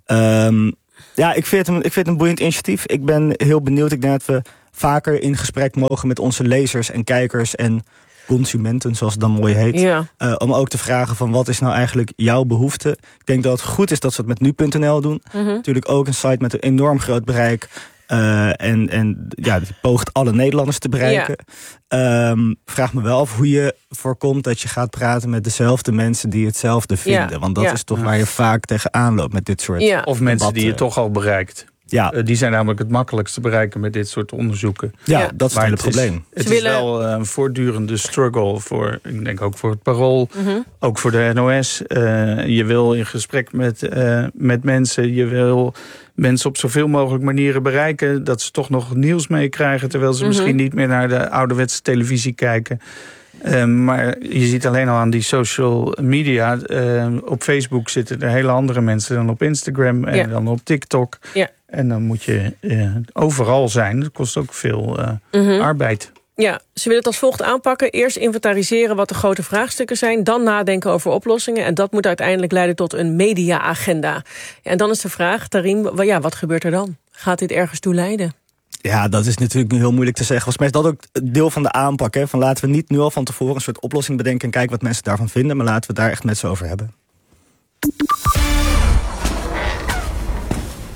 Um, Ja, ik vind, het een, ik vind het een boeiend initiatief. Ik ben heel benieuwd. Ik denk dat we vaker in gesprek mogen met onze lezers en kijkers en consumenten, zoals het dan mooi heet. Ja. Uh, om ook te vragen van wat is nou eigenlijk jouw behoefte. Ik denk dat het goed is dat ze het met nu punt n l doen. Mm-hmm. Natuurlijk ook een site met een enorm groot bereik. Uh, en, en ja, die poogt alle Nederlanders te bereiken. Ja. Um, vraag me wel af hoe je voorkomt dat je gaat praten met dezelfde mensen die hetzelfde vinden. Ja. Want dat ja. is toch waar je vaak tegenaan loopt met dit soort ja. Of mensen debatten. die je toch al bereikt. Ja. Uh, die zijn namelijk het makkelijkst te bereiken met dit soort onderzoeken. Ja, ja. dat is het hele probleem. Is, het Ze is willen... wel een voortdurende struggle voor, ik denk ook voor het Parool, mm-hmm. ook voor de N O S. Uh, je wil in gesprek met, uh, met mensen, je wil mensen op zoveel mogelijk manieren bereiken, dat ze toch nog nieuws meekrijgen, terwijl ze mm-hmm. misschien niet meer naar de ouderwetse televisie kijken. Uh, maar je ziet alleen al aan die social media. Uh, op Facebook zitten er hele andere mensen dan op Instagram en ja. dan op TikTok. Ja. En dan moet je uh, overal zijn. Dat kost ook veel uh, mm-hmm. arbeid. Ja, ze willen het als volgt aanpakken. Eerst inventariseren wat de grote vraagstukken zijn. Dan nadenken over oplossingen. En dat moet uiteindelijk leiden tot een media-agenda. Ja, en dan is de vraag, Tarim, ja, wat gebeurt er dan? Gaat dit ergens toe leiden? Ja, dat is natuurlijk nu heel moeilijk te zeggen. Volgens mij is dat ook deel van de aanpak. Hè? Van laten we niet nu al van tevoren een soort oplossing bedenken en kijken wat mensen daarvan vinden. Maar laten we het daar echt met ze over hebben.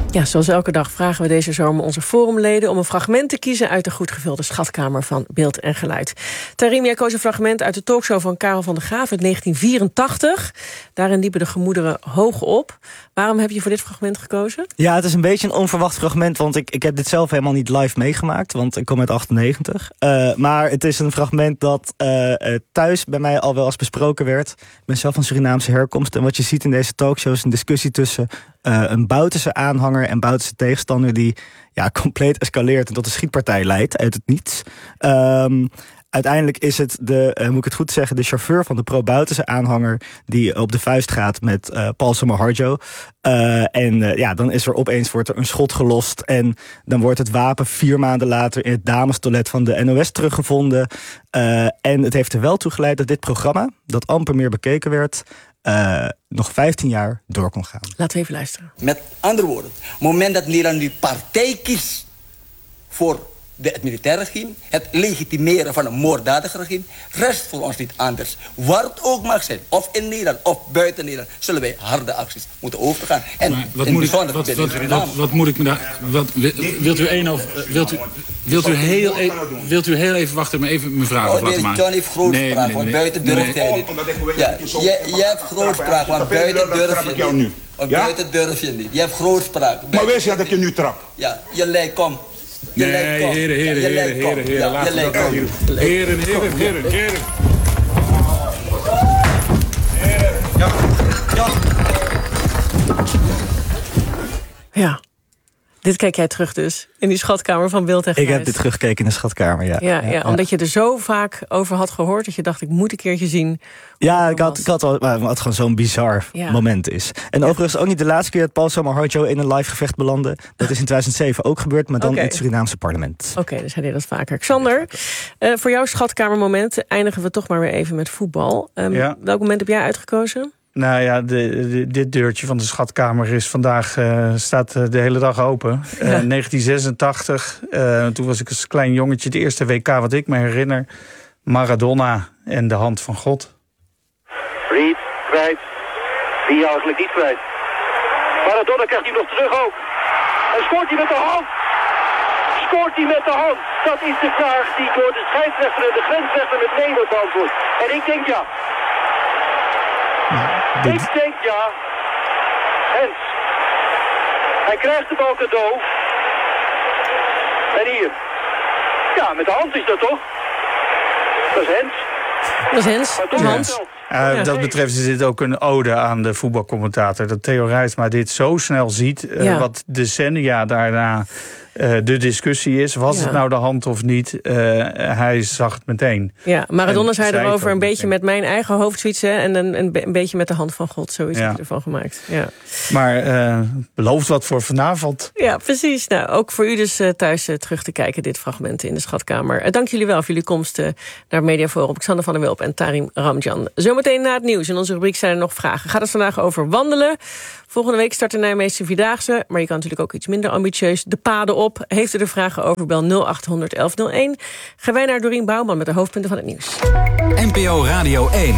Ja, zoals elke dag vragen we deze zomer onze forumleden om een fragment te kiezen uit de goed gevulde schatkamer van Beeld en Geluid. Tarim, jij koos een fragment uit de talkshow van Karel van der Graaf uit negentien vierentachtig. Daarin liepen de gemoederen hoog op. Waarom heb je voor dit fragment gekozen? Ja, het is een beetje een onverwacht fragment, want ik, ik heb dit zelf helemaal niet live meegemaakt, want ik kom uit achtennegentig. Uh, maar het is een fragment dat uh, thuis bij mij al wel eens besproken werd. Ik ben zelf van Surinaamse herkomst en wat je ziet in deze talkshow is een discussie tussen uh, een Bouterse aanhanger en Bouterse tegenstander die ja, compleet escaleert en tot een schietpartij leidt uit het niets. Um, Uiteindelijk is het de, uh, moet ik het goed zeggen, de chauffeur van de pro-Bouterse aanhanger die op de vuist gaat met uh, Paul Samaharjo. Uh, en uh, ja, dan is er opeens wordt er een schot gelost en dan wordt het wapen vier maanden later in het damestoilet van de N O S teruggevonden. Uh, en het heeft er wel toe geleid dat dit programma, dat amper meer bekeken werd, Uh, nog vijftien jaar door kon gaan. Laten we even luisteren. Met andere woorden, op het moment dat Nederland nu partij kiest voor de, het militaire regime, het legitimeren van een moorddadig regime, rest voor ons niet anders. Waar het ook mag zijn, of in Nederland of buiten Nederland, zullen wij harde acties moeten overgaan. En wat, in moet ik, bijzonder wat, bij wat, Suriname. wat, wat moet ik me daar... Wat, wilt u één of... Wilt u, wilt u, heel, e- wilt u heel even wachten, maar even mijn vraag Oh, laten maken? John heeft grootspraak, nee, want buiten durft hij niet. Ja, je, je hebt grootspraak, want buiten durf je niet. Want buiten durf je niet. Je hebt grootspraak. Maar wees je dat ik je nu trap? Ja, je lijkt, kom. Je nee, lijkt, kom. heren, heren, ja, heren, heren, heren, ja, laten we dat kom. Heren, heren, heren, heren. Ja, ja. Ja. Dit kijk jij terug dus, in die schatkamer van Beeld en Geluid. Ik heb dit teruggekeken in de schatkamer, ja. Ja, ja, ja, omdat je er zo vaak over had gehoord dat je dacht, ik moet een keertje zien. Ja, ik had, ik had wel, maar het gewoon zo'n bizar ja. moment is. En ja. overigens ook niet de laatste keer dat Paul Samaharjo in een live gevecht belandde. Dat is in tweeduizend zeven ook gebeurd, maar dan okay. in het Surinaamse parlement. Oké, okay, dus hij deed dat vaker. Xander, uh, voor jouw schatkamermoment eindigen we toch maar weer even met voetbal. Um, ja. Welk moment heb jij uitgekozen? Nou ja, de, de, dit deurtje van de schatkamer is vandaag uh, staat uh, de hele dag open. Ja. Uh, negentien zesentachtig, uh, toen was ik als klein jongetje, het eerste W K wat ik me herinner. Maradona en de hand van God. Reed, kwijt. Die eigenlijk niet kwijt. Maradona krijgt hij nog terug ook. En scoort hij met de hand? Scoort hij met de hand? Dat is de vraag die door de scheidsrechter en de grensrechter met nee wordt beantwoord. En ik denk ja. Dit... Ik denk ja. Hens. Hij krijgt de bal cadeau. En hier. Ja, met de hand is dat toch? Dat is Hens. Dat is Hens. Dat is Hans. Uh, ja. Dat betreft is dit ook een ode aan de voetbalcommentator. Dat Theo Reitsma dit zo snel ziet. Uh, ja. Wat decennia daarna uh, de discussie is. Was ja. het nou de hand of niet? Uh, hij zag het meteen. Ja, Maradona zei erover een beetje met mijn eigen hoofd zoiets. Hè, en een, een, een beetje met de hand van God. Zoiets ja. ervan gemaakt. Ja. Maar uh, belooft wat voor vanavond. Ja, precies. Nou, ook voor u dus uh, thuis uh, terug te kijken. Dit fragment in de schatkamer. Uh, dank jullie wel voor jullie komst uh, naar het Mediaforum. Xander van der Wulp en Tarim Ramjan. Zometeen na het nieuws. In onze rubriek zijn er nog vragen. Gaat het vandaag over wandelen? Volgende week start de Nijmeegse Vierdaagse. Maar je kan natuurlijk ook iets minder ambitieus de paden op. Heeft u er vragen over? Bel nul achthonderd elf nul één. Gaan wij naar Dorien Bouwman met de hoofdpunten van het nieuws. N P O Radio één.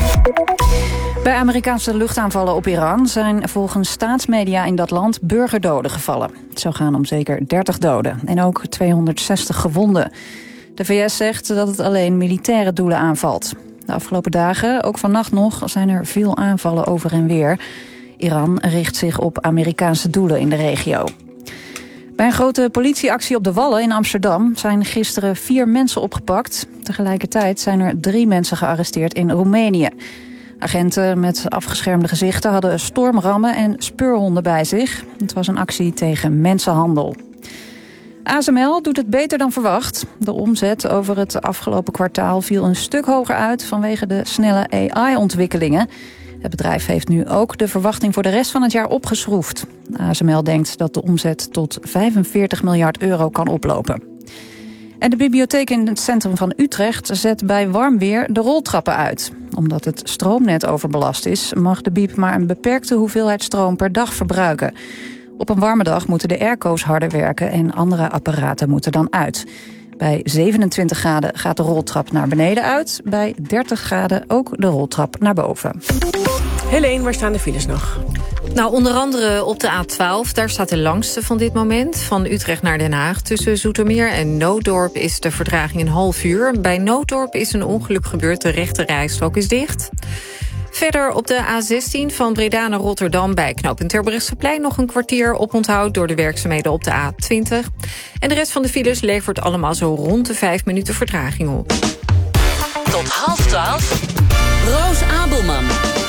Bij Amerikaanse luchtaanvallen op Iran zijn volgens staatsmedia in dat land burgerdoden gevallen. Het zou gaan om zeker dertig doden en ook tweehonderdzestig gewonden. De V S zegt dat het alleen militaire doelen aanvalt. De afgelopen dagen, ook vannacht nog, zijn er veel aanvallen over en weer. Iran richt zich op Amerikaanse doelen in de regio. Bij een grote politieactie op de Wallen in Amsterdam zijn gisteren vier mensen opgepakt. Tegelijkertijd zijn er drie mensen gearresteerd in Roemenië. Agenten met afgeschermde gezichten hadden stormrammen en speurhonden bij zich. Het was een actie tegen mensenhandel. A S M L doet het beter dan verwacht. De omzet over het afgelopen kwartaal viel een stuk hoger uit vanwege de snelle A I-ontwikkelingen. Het bedrijf heeft nu ook de verwachting voor de rest van het jaar opgeschroefd. A S M L denkt dat de omzet tot vijfenveertig miljard euro kan oplopen. En de bibliotheek in het centrum van Utrecht zet bij warm weer de roltrappen uit. Omdat het stroomnet overbelast is, mag de bieb maar een beperkte hoeveelheid stroom per dag verbruiken. Op een warme dag moeten de airco's harder werken en andere apparaten moeten dan uit. Bij zevenentwintig graden gaat de roltrap naar beneden uit. Bij dertig graden ook de roltrap naar boven. Helene, waar staan de files nog? Nou, onder andere op de A twaalf, daar staat de langste van dit moment. Van Utrecht naar Den Haag. Tussen Zoetermeer en Nooddorp is de vertraging een half uur. Bij Nooddorp is een ongeluk gebeurd, de rechte rijstrook is dicht. Verder op de A zestien van Breda naar Rotterdam bij knooppunt Terbrechtseplein nog een kwartier oponthoud door de werkzaamheden op de A twintig. En de rest van de files levert allemaal zo rond de vijf minuten vertraging op. Tot half twaalf. Roos Abelman.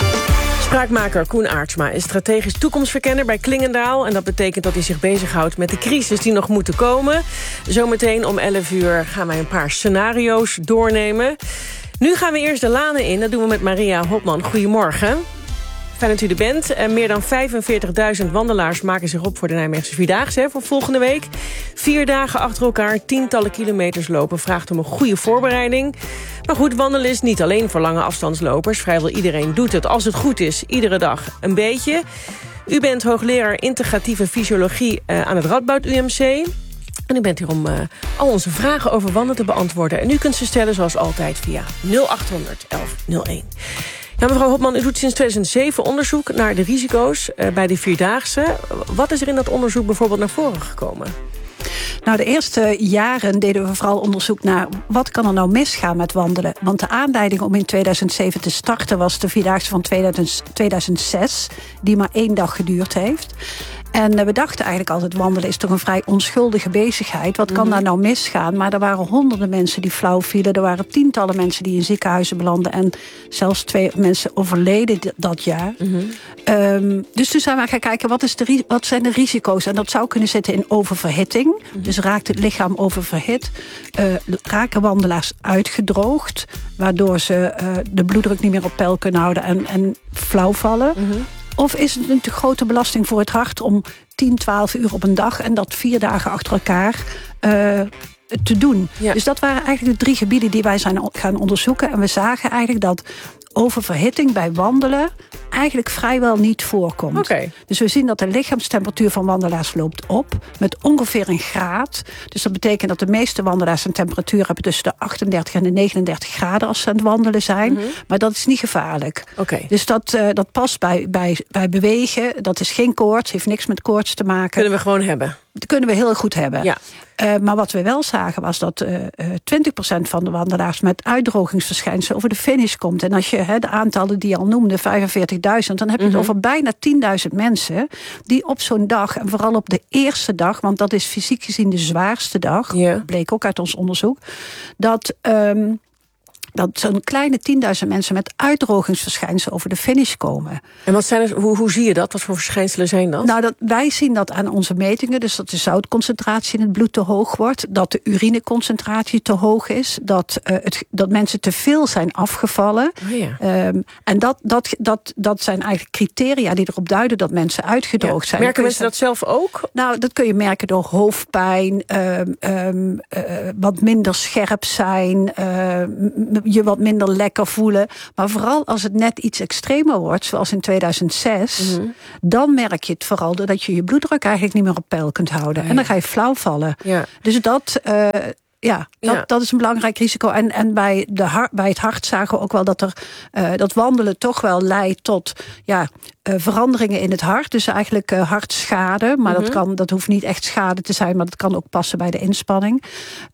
Spraakmaker Koen Aertsma is strategisch toekomstverkenner bij Klingendaal. En dat betekent dat hij zich bezighoudt met de crisis die nog moeten komen. Zometeen om elf uur gaan wij een paar scenario's doornemen. Nu gaan we eerst de lanen in. Dat doen we met Maria Hopman. Goedemorgen. Fijn dat u er bent. En meer dan vijfenveertigduizend wandelaars maken zich op voor de Nijmeegse Vierdaagse voor volgende week. Vier dagen achter elkaar, tientallen kilometers lopen vraagt om een goede voorbereiding. Maar goed, wandelen is niet alleen voor lange afstandslopers. Vrijwel iedereen doet het, als het goed is, iedere dag een beetje. U bent hoogleraar integratieve fysiologie uh, aan het Radboud U M C. En u bent hier om uh, al onze vragen over wandelen te beantwoorden. En u kunt ze stellen zoals altijd via nul acht honderd elf nul één. Ja, mevrouw Hopman, u doet sinds tweeduizend zeven onderzoek naar de risico's uh, bij de Vierdaagse. Wat is er in dat onderzoek bijvoorbeeld naar voren gekomen? Nou, de eerste jaren deden we vooral onderzoek naar wat kan er nou misgaan met wandelen. Want de aanleiding om in tweeduizend zeven te starten was de Vierdaagse van tweeduizend zes, die maar één dag geduurd heeft. En we dachten eigenlijk altijd, wandelen is toch een vrij onschuldige bezigheid. Wat kan mm-hmm. daar nou misgaan? Maar er waren honderden mensen die flauw vielen. Er waren tientallen mensen die in ziekenhuizen belanden. En zelfs twee mensen overleden dat jaar. Mm-hmm. Um, dus toen zijn we gaan kijken, wat, is de, wat zijn de risico's? En dat zou kunnen zitten in oververhitting. Mm-hmm. Dus raakt het lichaam oververhit. Uh, raken wandelaars uitgedroogd. Waardoor ze uh, de bloeddruk niet meer op peil kunnen houden en, en flauw vallen. Mm-hmm. Of is het een te grote belasting voor het hart om tien, twaalf uur op een dag en dat vier dagen achter elkaar uh, te doen. Ja. Dus dat waren eigenlijk de drie gebieden die wij zijn gaan onderzoeken. En we zagen eigenlijk dat oververhitting bij wandelen eigenlijk vrijwel niet voorkomt. Okay. Dus we zien dat de lichaamstemperatuur van wandelaars loopt op met ongeveer een graad. Dus dat betekent dat de meeste wandelaars een temperatuur hebben tussen de achtendertig en de negenendertig graden als ze aan het wandelen zijn. Mm-hmm. Maar dat is niet gevaarlijk. Okay. Dus dat, uh, dat past bij, bij, bij bewegen. Dat is geen koorts, heeft niks met koorts te maken. Kunnen we gewoon hebben. Dat kunnen we heel goed hebben. Ja. Uh, maar wat we wel zagen was dat uh, twintig procent van de wandelaars met uitdrogingsverschijnselen over de finish komt. En als je he, de aantallen die je al noemde, vijfenveertigduizend, dan heb je mm-hmm. het over bijna tienduizend mensen die op zo'n dag, en vooral op de eerste dag, want dat is fysiek gezien de zwaarste dag, yeah. bleek ook uit ons onderzoek, dat Um, dat zo'n kleine tienduizend mensen met uitdrogingsverschijnselen over de finish komen. En wat zijn er, hoe, hoe zie je dat? Wat voor verschijnselen zijn dat? Nou, dat, wij zien dat aan onze metingen. Dus dat de zoutconcentratie in het bloed te hoog wordt. Dat de urineconcentratie te hoog is. Dat, uh, het, dat mensen te veel zijn afgevallen. Oh ja. um, en dat, dat, dat, dat zijn eigenlijk criteria die erop duiden dat mensen uitgedroogd ja. zijn. Merken mensen dat zelf ook? Nou, dat kun je merken door hoofdpijn, um, um, uh, wat minder scherp zijn, uh, je wat minder lekker voelen. Maar vooral als het net iets extremer wordt, zoals in tweeduizend zes... Mm-hmm. dan merk je het vooral doordat je je bloeddruk eigenlijk niet meer op peil kunt houden. Ja. En dan ga je flauw vallen. Ja. Dus dat... Uh, Ja, dat, ja. dat is een belangrijk risico. En, en bij, de hart, bij het hart zagen we ook wel dat er uh, dat wandelen toch wel leidt tot ja, uh, veranderingen in het hart. Dus eigenlijk uh, hartschade. Maar mm-hmm. dat, kan, dat hoeft niet echt schade te zijn, maar dat kan ook passen bij de inspanning.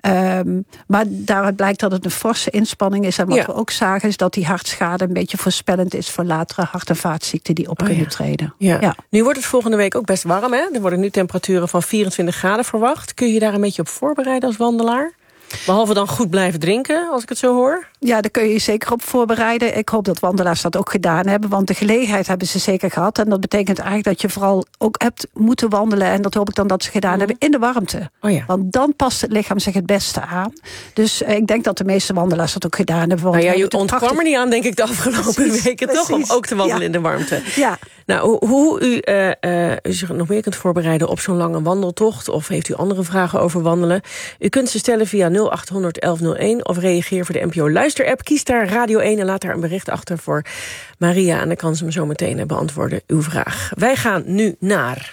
Um, maar daaruit blijkt dat het een forse inspanning is. En wat ja. we ook zagen is dat die hartschade een beetje voorspellend is voor latere hart- en vaatziekten die op oh, kunnen ja. treden. Ja. Ja. Nu wordt het volgende week ook best warm, hè? Er worden nu temperaturen van vierentwintig graden verwacht. Kun je je daar een beetje op voorbereiden als wandelaar? Behalve dan goed blijven drinken, als ik het zo hoor? Ja, daar kun je je zeker op voorbereiden. Ik hoop dat wandelaars dat ook gedaan hebben. Want de gelegenheid hebben ze zeker gehad. En dat betekent eigenlijk dat je vooral ook hebt moeten wandelen. En dat hoop ik dan dat ze gedaan mm. hebben in de warmte. Oh ja. Want dan past het lichaam zich het beste aan. Dus eh, ik denk dat de meeste wandelaars dat ook gedaan hebben. Want nou ja, je ontkwam prachtig... er niet aan, denk ik, de afgelopen precies, weken precies. toch? Om ook te wandelen ja. in de warmte. Ja. Nou, hoe u uh, uh, zich nog meer kunt voorbereiden op zo'n lange wandeltocht, of heeft u andere vragen over wandelen, u kunt ze stellen via nul acht honderd elf nul één of reageer voor de N P O Luister-app. Kies daar Radio één en laat daar een bericht achter voor Maria. En dan kan ze hem zo meteen beantwoorden, uw vraag. Wij gaan nu naar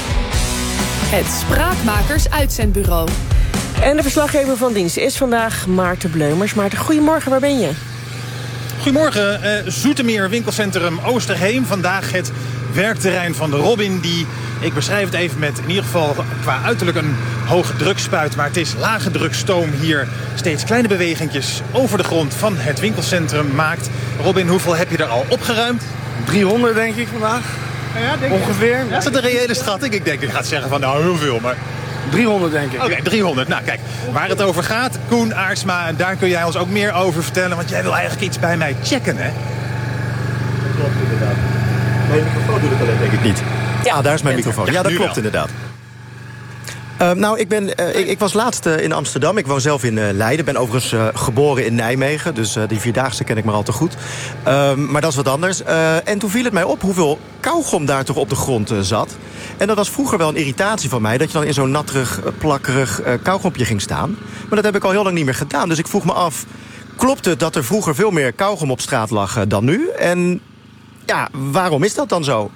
het Spraakmakers Uitzendbureau. En de verslaggever van dienst is vandaag Maarten Bleumers. Maarten, goedemorgen, waar ben je? Goedemorgen, uh, Zoetermeer winkelcentrum Oosterheem. Vandaag het werkterrein van de Robin. Die, ik beschrijf het even met in ieder geval qua uiterlijk een hoge drukspuit. Maar het is lage drukstoom hier. Steeds kleine bewegingjes over de grond van het winkelcentrum maakt. Robin, hoeveel heb je er al opgeruimd? driehonderd denk ik vandaag. Ja, denk ongeveer. Ja, is dat een reële schatting? Ik denk, ik ga zeggen van nou heel veel, maar... driehonderd denk ik. Oké, okay, driehonderd. Nou kijk, waar het over gaat, Koen Aertsma, en daar kun jij ons ook meer over vertellen. Want jij wil eigenlijk iets bij mij checken, hè? Dat klopt inderdaad. Mijn microfoon doet het alleen, denk ik niet. Ja, daar is mijn microfoon. Ja, dat klopt inderdaad. Uh, nou, ik, ben, uh, ik, ik was laatst uh, in Amsterdam. Ik woon zelf in uh, Leiden. Ben overigens uh, geboren in Nijmegen. Dus uh, die Vierdaagse ken ik maar al te goed. Uh, maar dat is wat anders. Uh, en toen viel het mij op hoeveel kauwgom daar toch op de grond uh, zat. En dat was vroeger wel een irritatie van mij. Dat je dan in zo'n natterig, plakkerig uh, kauwgompje ging staan. Maar dat heb ik al heel lang niet meer gedaan. Dus ik vroeg me af, klopt het dat er vroeger veel meer kauwgom op straat lag uh, dan nu? En ja, waarom is dat dan zo?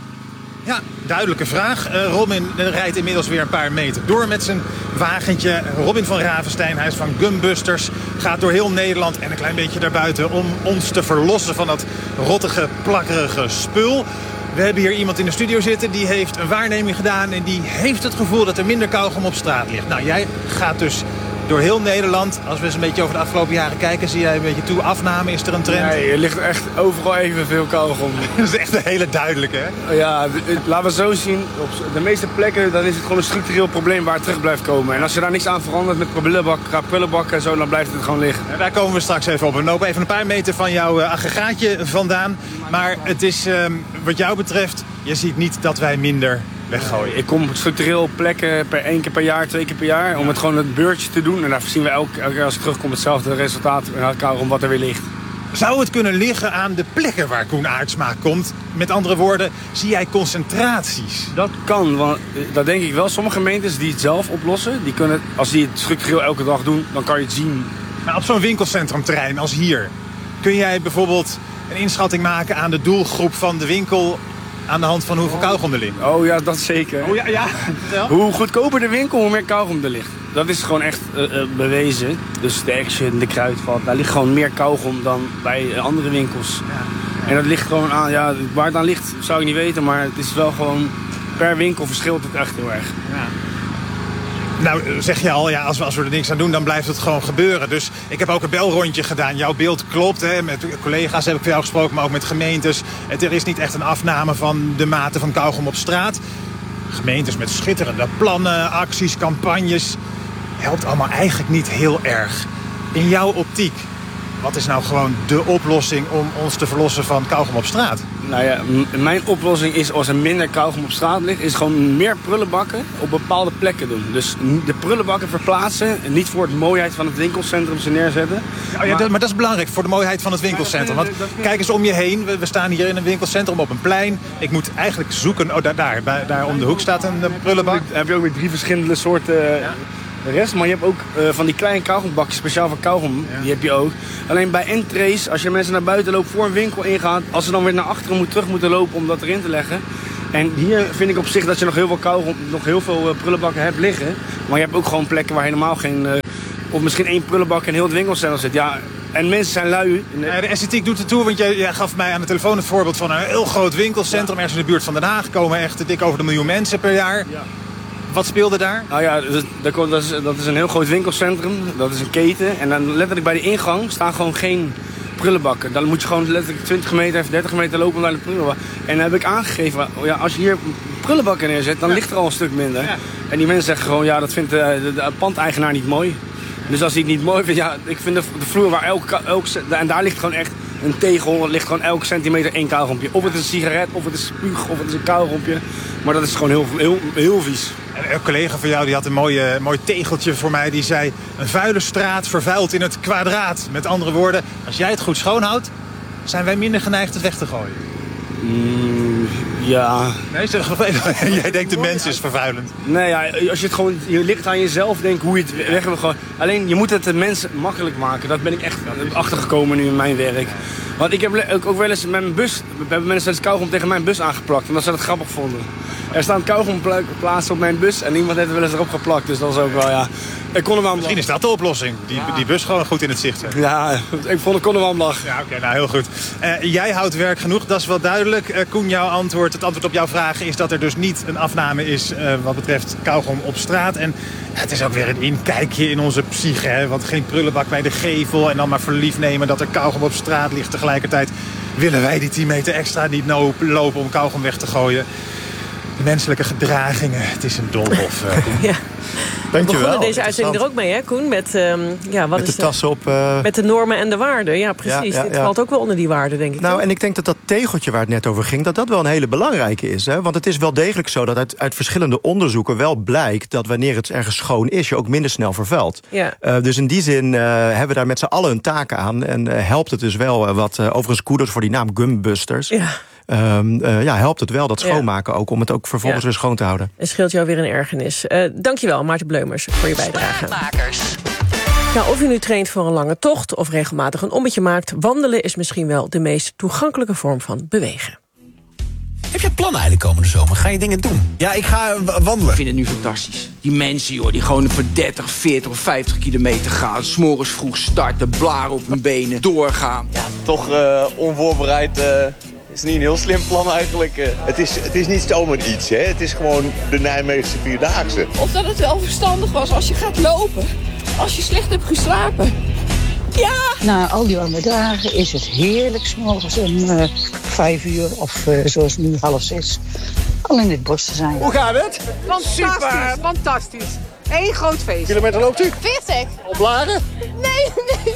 Ja, duidelijke vraag. Uh, Robin rijdt inmiddels weer een paar meter door met zijn wagentje. Robin van Ravenstein, hij is van Gumbusters. Gaat door heel Nederland en een klein beetje daarbuiten om ons te verlossen van dat rottige, plakkerige spul. We hebben hier iemand in de studio zitten die heeft een waarneming gedaan en die heeft het gevoel dat er minder kauwgom op straat ligt. Nou, jij gaat dus door heel Nederland. Als we eens een beetje over de afgelopen jaren kijken, zie jij een beetje toe afname. Is er een trend? Nee, er ligt echt overal evenveel kauwgom. Dat is echt een hele duidelijke, hè? Ja, laten we zo zien. Op de meeste plekken dan is het gewoon een structureel probleem waar het terug blijft komen. En als je daar niks aan verandert met prullenbak, prullenbak en zo, dan blijft het gewoon liggen. En daar komen we straks even op. We lopen even een paar meter van jouw uh, aggregaatje vandaan. Maar het is, um, wat jou betreft, je ziet niet dat wij minder weggooien. Ik kom structureel op plekken per één keer per jaar, twee keer per jaar, om het gewoon een beurtje te doen. En daar zien we elke, elke keer als ik terugkom hetzelfde resultaat om wat er weer ligt. Zou het kunnen liggen aan de plekken waar Koen Aertsma komt? Met andere woorden, zie jij concentraties? Dat kan, want dat denk ik wel. Sommige gemeentes die het zelf oplossen, die kunnen, als die het structureel elke dag doen, dan kan je het zien. Nou, op zo'n winkelcentrumterrein als hier, kun jij bijvoorbeeld een inschatting maken aan de doelgroep van de winkel aan de hand van hoeveel kauwgom er ligt? Oh ja, dat zeker. Oh ja, ja. Hoe goedkoper de winkel, hoe meer kauwgom er ligt. Dat is gewoon echt uh, uh, bewezen. Dus de Action, de Kruidvat, daar ligt gewoon meer kauwgom dan bij uh, andere winkels. Ja. En dat ligt gewoon aan, ja, waar het aan ligt zou ik niet weten, maar het is wel gewoon, per winkel verschilt het echt heel erg. Ja. Nou, zeg je al, ja, als we, als we er niks aan doen, dan blijft het gewoon gebeuren. Dus ik heb ook een belrondje gedaan. Jouw beeld klopt, hè. Met collega's heb ik voor jou gesproken, maar ook met gemeentes. Het, er is niet echt een afname van de mate van kauwgom op straat. Gemeentes met schitterende plannen, acties, campagnes. Helpt allemaal eigenlijk niet heel erg. In jouw optiek, wat is nou gewoon de oplossing om ons te verlossen van kauwgom op straat? Nou ja, m- mijn oplossing is, als er minder kauwgom op straat ligt, is gewoon meer prullenbakken op bepaalde plekken doen. Dus de prullenbakken verplaatsen, niet voor de mooiheid van het winkelcentrum ze neerzetten. Ja, ja, maar, dat, maar dat is belangrijk voor de mooiheid van het winkelcentrum. Want kijk eens om je heen, we, we staan hier in een winkelcentrum op een plein. Ik moet eigenlijk zoeken, oh daar, daar, bij, daar om de hoek staat een prullenbak. Dan heb je ook weer drie verschillende soorten ja. rest, maar je hebt ook uh, van die kleine kauwgombakjes, speciaal voor kauwgom, ja. Die heb je ook. Alleen bij entrees, als je mensen naar buiten loopt, voor een winkel ingaat, als ze dan weer naar achteren moet, terug moeten lopen om dat erin te leggen. En hier vind ik op zich dat je nog heel veel kauwgom, nog heel veel uh, prullenbakken hebt liggen. Maar je hebt ook gewoon plekken waar helemaal geen, uh, of misschien één prullenbak in heel het winkelcentrum zit. Ja, en mensen zijn lui. Ja, de esthetiek doet het toe, want jij, jij gaf mij aan de telefoon het voorbeeld van een heel groot winkelcentrum. Ja. Ergens in de buurt van Den Haag komen echt dik over de miljoen mensen per jaar. Ja. Wat speelde daar? Nou ja, dat is, dat is een heel groot winkelcentrum. Dat is een keten. En dan letterlijk bij de ingang staan gewoon geen prullenbakken. Dan moet je gewoon letterlijk twintig meter, dertig meter lopen naar de prullenbak. En dan heb ik aangegeven, ja, als je hier prullenbakken neerzet, dan ja. ligt er al een stuk minder. Ja. En die mensen zeggen gewoon, ja, dat vindt de, de, de pandeigenaar niet mooi. Dus als hij het niet mooi vindt, ja, ik vind de, de vloer waar elke, elke... En daar ligt gewoon echt een tegel, er ligt gewoon elke centimeter één kauwgompje. Of het is een sigaret, of het is spuug, of het is een kauwgompje. Maar dat is gewoon heel, heel, heel vies. En een collega van jou die had een mooie, mooi tegeltje voor mij. Die zei, een vuile straat vervuilt in het kwadraat. Met andere woorden, als jij het goed schoonhoudt, zijn wij minder geneigd het weg te gooien. Mm, ja. Nee, zeg, jij denkt de mens is vervuilend. Nee, ja, als je het gewoon, je ligt aan jezelf, denk hoe je het weg wil gooien. Alleen, je moet het de mensen makkelijk maken. Dat ben ik echt achtergekomen nu in mijn werk. Want ik heb ook, ook wel eens met mijn bus... We hebben mensen eens kauwgom tegen mijn bus aangeplakt. Omdat ze dat grappig vonden. Er staan kauwgomplaatsen op mijn bus en iemand heeft er wel eens erop geplakt. Dus dat was ook wel, ja... Ik kon er wel Misschien is dat de oplossing. Die, ja. die bus gewoon goed in het zicht zetten. Ja, ik vond ik kon er wel om lachen. Ja, oké, okay, nou heel goed. Uh, jij houdt werk genoeg, dat is wel duidelijk. Uh, Koen, jouw antwoord, het antwoord op jouw vraag is dat er dus niet een afname is uh, wat betreft kauwgom op straat. En uh, het is ook weer een inkijkje in onze psyche, hè? Want geen prullenbak bij de gevel en dan maar voor lief nemen dat er kauwgom op straat ligt. Tegelijkertijd willen wij die tien meter extra niet lopen om kauwgom weg te gooien. De menselijke gedragingen, het is een doolhof. Uh, ja. Dankjewel. We begonnen deze uitzending er ook mee, hè, Koen? Met, um, ja, wat met is de tas op. Uh... Met de normen en de waarden. Ja, precies. Ja, ja, Dit ja. valt ook wel onder die waarden, denk ik. Nou, toch? en ik denk dat dat tegeltje waar het net over ging, dat dat wel een hele belangrijke is. Hè? Want het is wel degelijk zo dat uit, uit verschillende onderzoeken wel blijkt dat wanneer het ergens schoon is, je ook minder snel vervuilt. Ja. Uh, dus in die zin uh, hebben we daar met z'n allen een taak aan. En uh, helpt het dus wel uh, wat, uh, overigens kudos voor die naam Gumbusters. Ja. Um, uh, ja, helpt het wel, dat schoonmaken ja. ook, om het ook vervolgens ja. weer schoon te houden. Het scheelt jou weer een ergernis. Uh, dankjewel, Maarten Bleumers, voor je bijdrage. Nou, of u nu traint voor een lange tocht of regelmatig een ommetje maakt, wandelen is misschien wel de meest toegankelijke vorm van bewegen. Heb je plannen eigenlijk komende zomer? Ga je dingen doen? Ja, ik ga wandelen. Ik vind het nu fantastisch. Die mensen, joh, die gewoon voor dertig, veertig of vijftig kilometer gaan. 's Morgens vroeg starten, blaren op hun benen, doorgaan. Ja, toch uh, onvoorbereid... Uh... Het is niet een heel slim plan eigenlijk. Het is, het is niet zomaar iets, hè. Het is gewoon de Nijmeegse Vierdaagse. Of dat het wel verstandig was als je gaat lopen. Als je slecht hebt geslapen. Ja! Na al die lange dagen is het heerlijk 's morgens om uh, vijf uur of uh, zoals nu half zes al in het bos te zijn. Hoe gaat het? Fantastisch, Super. fantastisch. Eén groot feest. Kilometer loopt u? veertig. Op Laren? Nee, nee.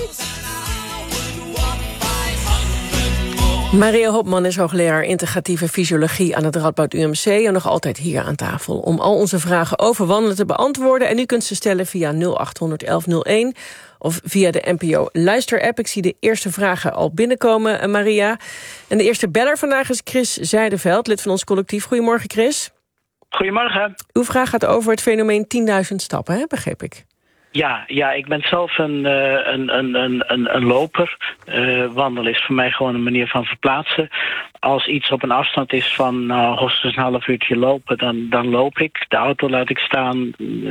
Maria Hopman is hoogleraar integratieve fysiologie aan het Radboud U M C... en nog altijd hier aan tafel om al onze vragen over wandelen te beantwoorden. En u kunt ze stellen via nul acht honderd elf nul één of via de N P O Luister-app. Ik zie de eerste vragen al binnenkomen, Maria. En de eerste beller vandaag is Chris Zijdeveld, lid van ons collectief. Goedemorgen, Chris. Goedemorgen. Uw vraag gaat over het fenomeen tienduizend stappen, hè? Begreep ik. Ja, ja, ik ben zelf een, uh, een, een, een, een loper. Uh, wandelen is voor mij gewoon een manier van verplaatsen. Als iets op een afstand is van nou, hoogstens een half uurtje lopen, dan, dan loop ik. De auto laat ik staan.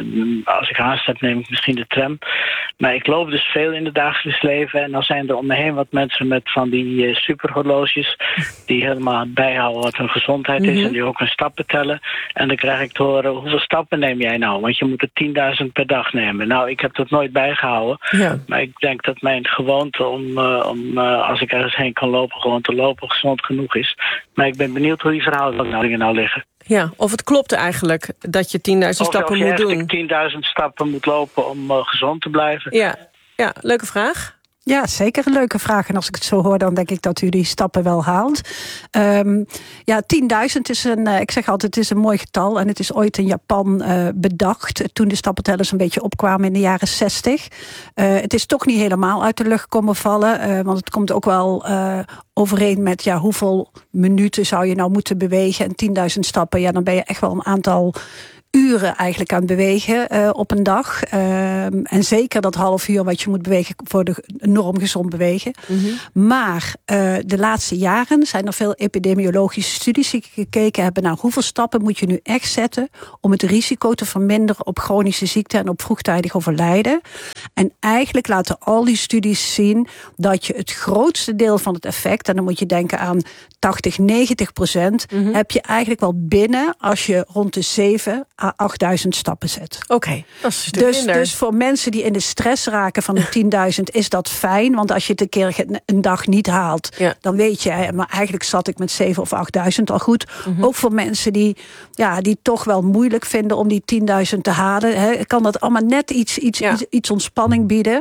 Als ik haast heb, neem ik misschien de tram. Maar ik loop dus veel in het dagelijks leven. En dan zijn er om me heen wat mensen met van die uh, superhorloges die helemaal bijhouden wat hun gezondheid is. Mm-hmm. En die ook hun stappen tellen. En dan krijg ik te horen, hoeveel stappen neem jij nou? Want je moet er tienduizend per dag nemen. Nou, ik heb dat nooit bijgehouden. Ja. Maar ik denk dat mijn gewoonte om, uh, om uh, als ik ergens heen kan lopen, gewoon te lopen, gezond genoeg is. Maar ik ben benieuwd hoe die verhoudingen nou liggen. Ja, of het klopt eigenlijk dat je tienduizend stappen moet doen. Of ik tienduizend stappen moet lopen om uh, gezond te blijven. Ja, ja, leuke vraag. Ja, zeker een leuke vraag. En als ik het zo hoor, dan denk ik dat u die stappen wel haalt. Um, ja, tienduizend is een, uh, ik zeg altijd, het is een mooi getal. En het is ooit in Japan uh, bedacht, toen de stappentellers een beetje opkwamen in de jaren zestig. Uh, het is toch niet helemaal uit de lucht komen vallen. Uh, want het komt ook wel uh, overeen met ja, hoeveel minuten zou je nou moeten bewegen. En tienduizend stappen, ja, dan ben je echt wel een aantal uren eigenlijk aan het bewegen uh, op een dag. Uh, en zeker dat half uur wat je moet bewegen voor de norm gezond bewegen. Mm-hmm. Maar uh, de laatste jaren zijn er veel epidemiologische studies die gekeken hebben naar hoeveel stappen moet je nu echt zetten om het risico te verminderen op chronische ziekte en op vroegtijdig overlijden. En eigenlijk laten al die studies zien dat je het grootste deel van het effect, en dan moet je denken aan tachtig, negentig procent, mm-hmm. heb je eigenlijk wel binnen als je rond de zeven à achtduizend stappen zet. Oké, okay, dat is een stuk dus, minder. Dus voor mensen die in de stress raken van de tienduizend is dat fijn. Want als je het een keer een dag niet haalt, ja. dan weet je, maar eigenlijk zat ik met zeven of achtduizend al goed. Mm-hmm. Ook voor mensen die, ja, die toch wel moeilijk vinden om die tienduizend te halen, hè, kan dat allemaal net iets, iets, ja. iets, iets ontspanning bieden.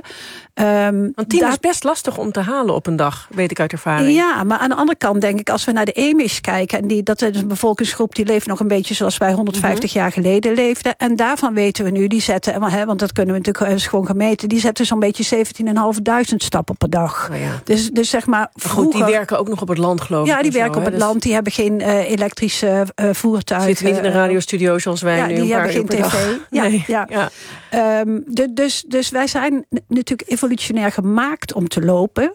Um, Want tien daar... is best lastig om te halen op een dag, weet ik uit ervaring. Ja, maar aan de andere kant denk ik, als we naar de E M I S kijken, en die, dat is een bevolkingsgroep die leeft nog een beetje zoals wij honderdvijftig mm-hmm. jaar geleden leefden. En daarvan weten we nu, die zetten, want dat kunnen we natuurlijk is gewoon gemeten, die zetten zo'n beetje zeventienduizend stappen per dag. Oh ja. Dus, dus zeg maar, vroeger, goed, die werken ook nog op het land, geloof ik. Ja, die werken zo, op hè? het dus... land, die hebben geen uh, elektrische uh, voertuigen. Zitten niet in een radiostudio zoals wij ja, nu die een paar hebben geen uur per tv. dag. Ja, nee. ja. ja. Um, de, dus, dus wij zijn n- natuurlijk evolutionair gemaakt om te lopen.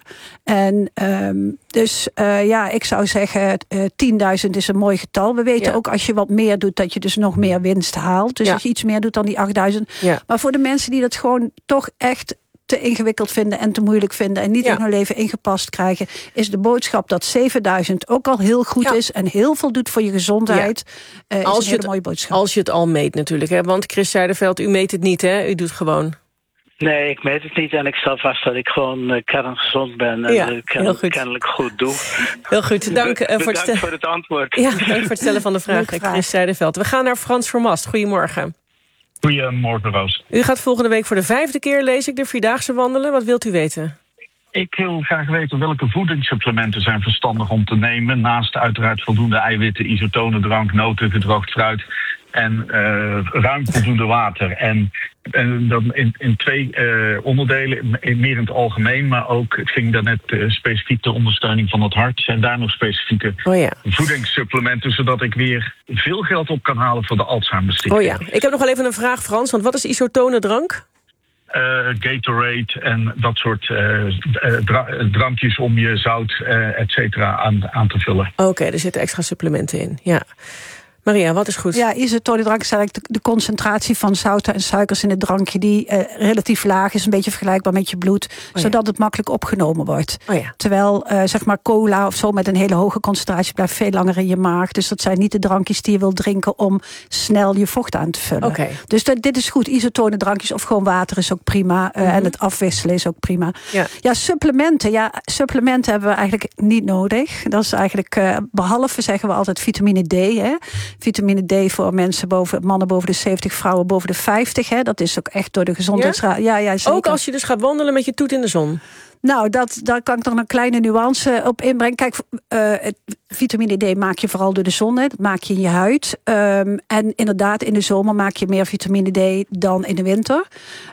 En um, dus uh, ja, ik zou zeggen, uh, tienduizend is een mooi getal. We weten ja. ook als je wat meer doet, dat je dus nog meer winst haalt. Dus ja. als je iets meer doet dan die achtduizend. Ja. Maar voor de mensen die dat gewoon toch echt te ingewikkeld vinden en te moeilijk vinden en niet ja. in hun leven ingepast krijgen, is de boodschap dat zevenduizend ook al heel goed ja. is en heel veel doet voor je gezondheid. Ja. Uh, als is een je hele het, mooie boodschap. Als je het al meet natuurlijk. Hè? Want Chris Zijderveld, u meet het niet, hè? U doet gewoon. Nee, ik meet het niet en ik stel vast dat ik gewoon uh, kerngezond ben en ja, uh, ken, goed. kennelijk goed doe. Heel goed, dank, uh, voor, het stel- voor het antwoord. Ja, dank voor het stellen van de vraag, vraag. Chris Zijderveld. We gaan naar Frans Vermast. Goedemorgen. Goedemorgen, Roos. U gaat volgende week voor de vijfde keer, lees ik, de Vierdaagse wandelen. Wat wilt u weten? Ik wil graag weten welke voedingssupplementen zijn verstandig om te nemen. Naast uiteraard voldoende eiwitten, isotonen, drank, noten, gedroogd fruit en uh, ruim voldoende water. En, en dan in, in twee uh, onderdelen, meer in het algemeen, maar ook, het ging daarnet uh, specifiek de ondersteuning van het hart. Zijn daar nog specifieke oh ja. voedingssupplementen, zodat ik weer veel geld op kan halen voor de Alzheimer-stichting? Oh ja, ik heb nog wel even een vraag, Frans, want wat is isotonendrank? Uh, Gatorade en dat soort uh, dra- drankjes om je zout, uh, et cetera, aan, aan te vullen. Oké, okay, er zitten extra supplementen in, ja. Maria, wat is goed? Ja, isotonendrank is eigenlijk de, de concentratie van zouten en suikers in het drankje die uh, relatief laag is, een beetje vergelijkbaar met je bloed, oh ja. zodat het makkelijk opgenomen wordt. Oh ja. Terwijl, uh, zeg maar, cola of zo met een hele hoge concentratie blijft veel langer in je maag. Dus dat zijn niet de drankjes die je wil drinken om snel je vocht aan te vullen. Okay. Dus dat, dit is goed. Isotonendrankjes of gewoon water is ook prima. Uh, mm-hmm. En het afwisselen is ook prima. Ja, ja supplementen. Ja, supplementen hebben we eigenlijk niet nodig. Dat is eigenlijk, uh, behalve zeggen we altijd vitamine D, hè. Vitamine D voor mensen boven, mannen boven de zeventig, vrouwen boven de vijftig. Hè. Dat is ook echt door de gezondheidsraad. Ja? Ja, ja, zeker. Ook als je dus gaat wandelen met je toet in de zon? Nou, dat, daar kan ik nog een kleine nuance op inbrengen. Kijk, uh, het, vitamine D maak je vooral door de zon. Hè. Dat maak je in je huid. Um, en inderdaad, in de zomer maak je meer vitamine D dan in de winter.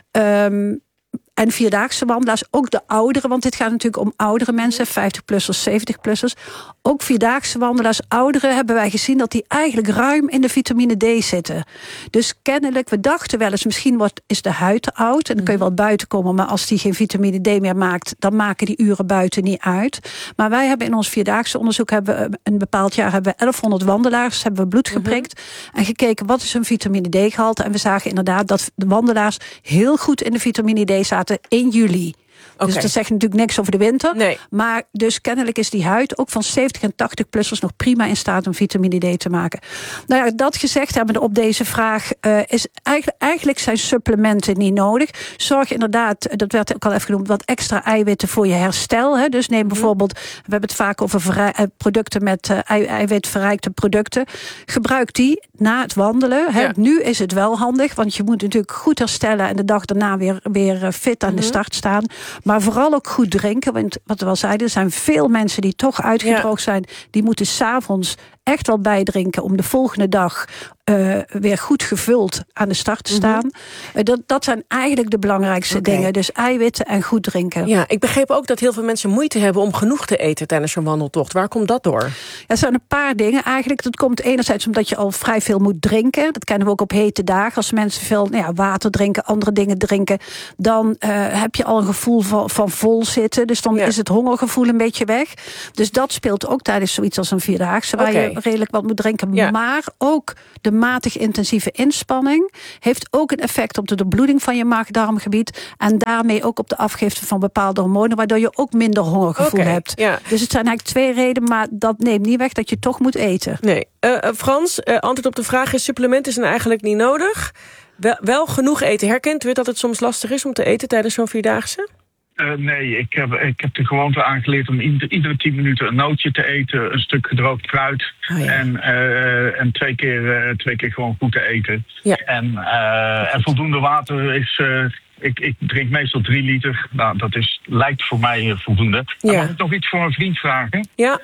Um, En vierdaagse wandelaars, ook de ouderen, want dit gaat natuurlijk om oudere mensen, vijftig-plussers, zeventig-plussers. Ook vierdaagse wandelaars, ouderen, hebben wij gezien dat die eigenlijk ruim in de vitamine D zitten. Dus kennelijk, we dachten wel eens, misschien wordt, is de huid te oud en dan kun je wel buiten komen, maar als die geen vitamine D meer maakt, dan maken die uren buiten niet uit. Maar wij hebben in ons vierdaagse onderzoek, hebben we een bepaald jaar hebben we elfhonderd wandelaars, hebben we bloed geprikt mm-hmm. en gekeken wat is hun vitamine D gehalte. En we zagen inderdaad dat de wandelaars heel goed in de vitamine D zaten in juli. Dus okay. dat zegt natuurlijk niks over de winter. Nee. Maar dus kennelijk is die huid ook van zeventig en tachtig-plussers nog prima in staat om vitamine D te maken. Nou ja, dat gezegd hebben op deze vraag uh, is eigenlijk, eigenlijk zijn supplementen niet nodig. Zorg inderdaad, dat werd ook al even genoemd, wat extra eiwitten voor je herstel. Hè. Dus neem mm-hmm. bijvoorbeeld, we hebben het vaak over verrij, uh, producten met uh, ei, eiwitverrijkte producten. Gebruik die na het wandelen. Hè. Ja. Nu is het wel handig, want je moet natuurlijk goed herstellen en de dag daarna weer, weer fit aan mm-hmm. de start staan. Maar vooral ook goed drinken. Want wat we al zeiden, er zijn veel mensen die toch uitgedroogd ja. zijn. Die moeten 's avonds echt wel bijdrinken om de volgende dag uh, weer goed gevuld aan de start te staan. Mm-hmm. Uh, dat, dat zijn eigenlijk de belangrijkste okay. dingen. Dus eiwitten en goed drinken. Ja, ik begreep ook dat heel veel mensen moeite hebben om genoeg te eten tijdens zo'n wandeltocht. Waar komt dat door? Ja, er zijn een paar dingen eigenlijk. Dat komt enerzijds omdat je al vrij veel moet drinken. Dat kennen we ook op hete dagen. Als mensen veel nou ja, water drinken, andere dingen drinken, dan uh, heb je al een gevoel van, van vol zitten. Dus dan ja. is het hongergevoel een beetje weg. Dus dat speelt ook tijdens zoiets als een vierdaagse, waar okay. je redelijk wat moet drinken. Ja. Maar ook de matig intensieve inspanning heeft ook een effect op de doorbloeding van je maag-darmgebied en daarmee ook op de afgifte van bepaalde hormonen, waardoor je ook minder hongergevoel okay. hebt. Ja. Dus het zijn eigenlijk twee redenen, maar dat neemt niet weg dat je toch moet eten. Nee. Uh, uh, Frans, uh, antwoord op de vraag is, supplementen zijn eigenlijk niet nodig. Wel, wel genoeg eten. Herkent u het dat het soms lastig is om te eten tijdens zo'n vierdaagse? Uh, nee, ik heb, ik heb de gewoonte aangeleerd om ieder, iedere tien minuten een nootje te eten, een stuk gedroogd fruit oh ja. en, uh, en twee, keer, uh, twee keer gewoon goed te eten. Ja. En, uh, en voldoende water is, uh, ik, ik drink meestal drie liter, nou dat is, lijkt voor mij uh, voldoende. Ja. Mag ik nog iets voor een vriend vragen? Ja.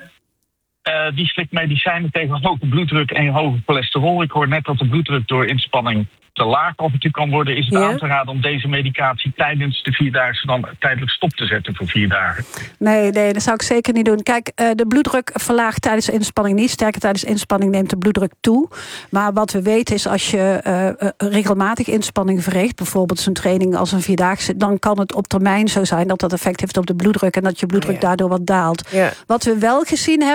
Uh, die slikt medicijnen tegen hoge bloeddruk en hoge cholesterol. Ik hoor net dat de bloeddruk door inspanning te laag af en toe kan worden, is het Ja. aan te raden om deze medicatie tijdens de vierdaagse dan tijdelijk stop te zetten voor vier dagen. Nee, nee, dat zou ik zeker niet doen. Kijk, uh, de bloeddruk verlaagt tijdens inspanning niet. Sterker, tijdens inspanning neemt de bloeddruk toe. Maar wat we weten is, als je uh, regelmatig inspanning verricht, bijvoorbeeld zo'n training als een vierdaagse, dan kan het op termijn zo zijn dat dat effect heeft op de bloeddruk en dat je bloeddruk Oh ja. daardoor wat daalt. Ja. Wat we wel gezien hebben,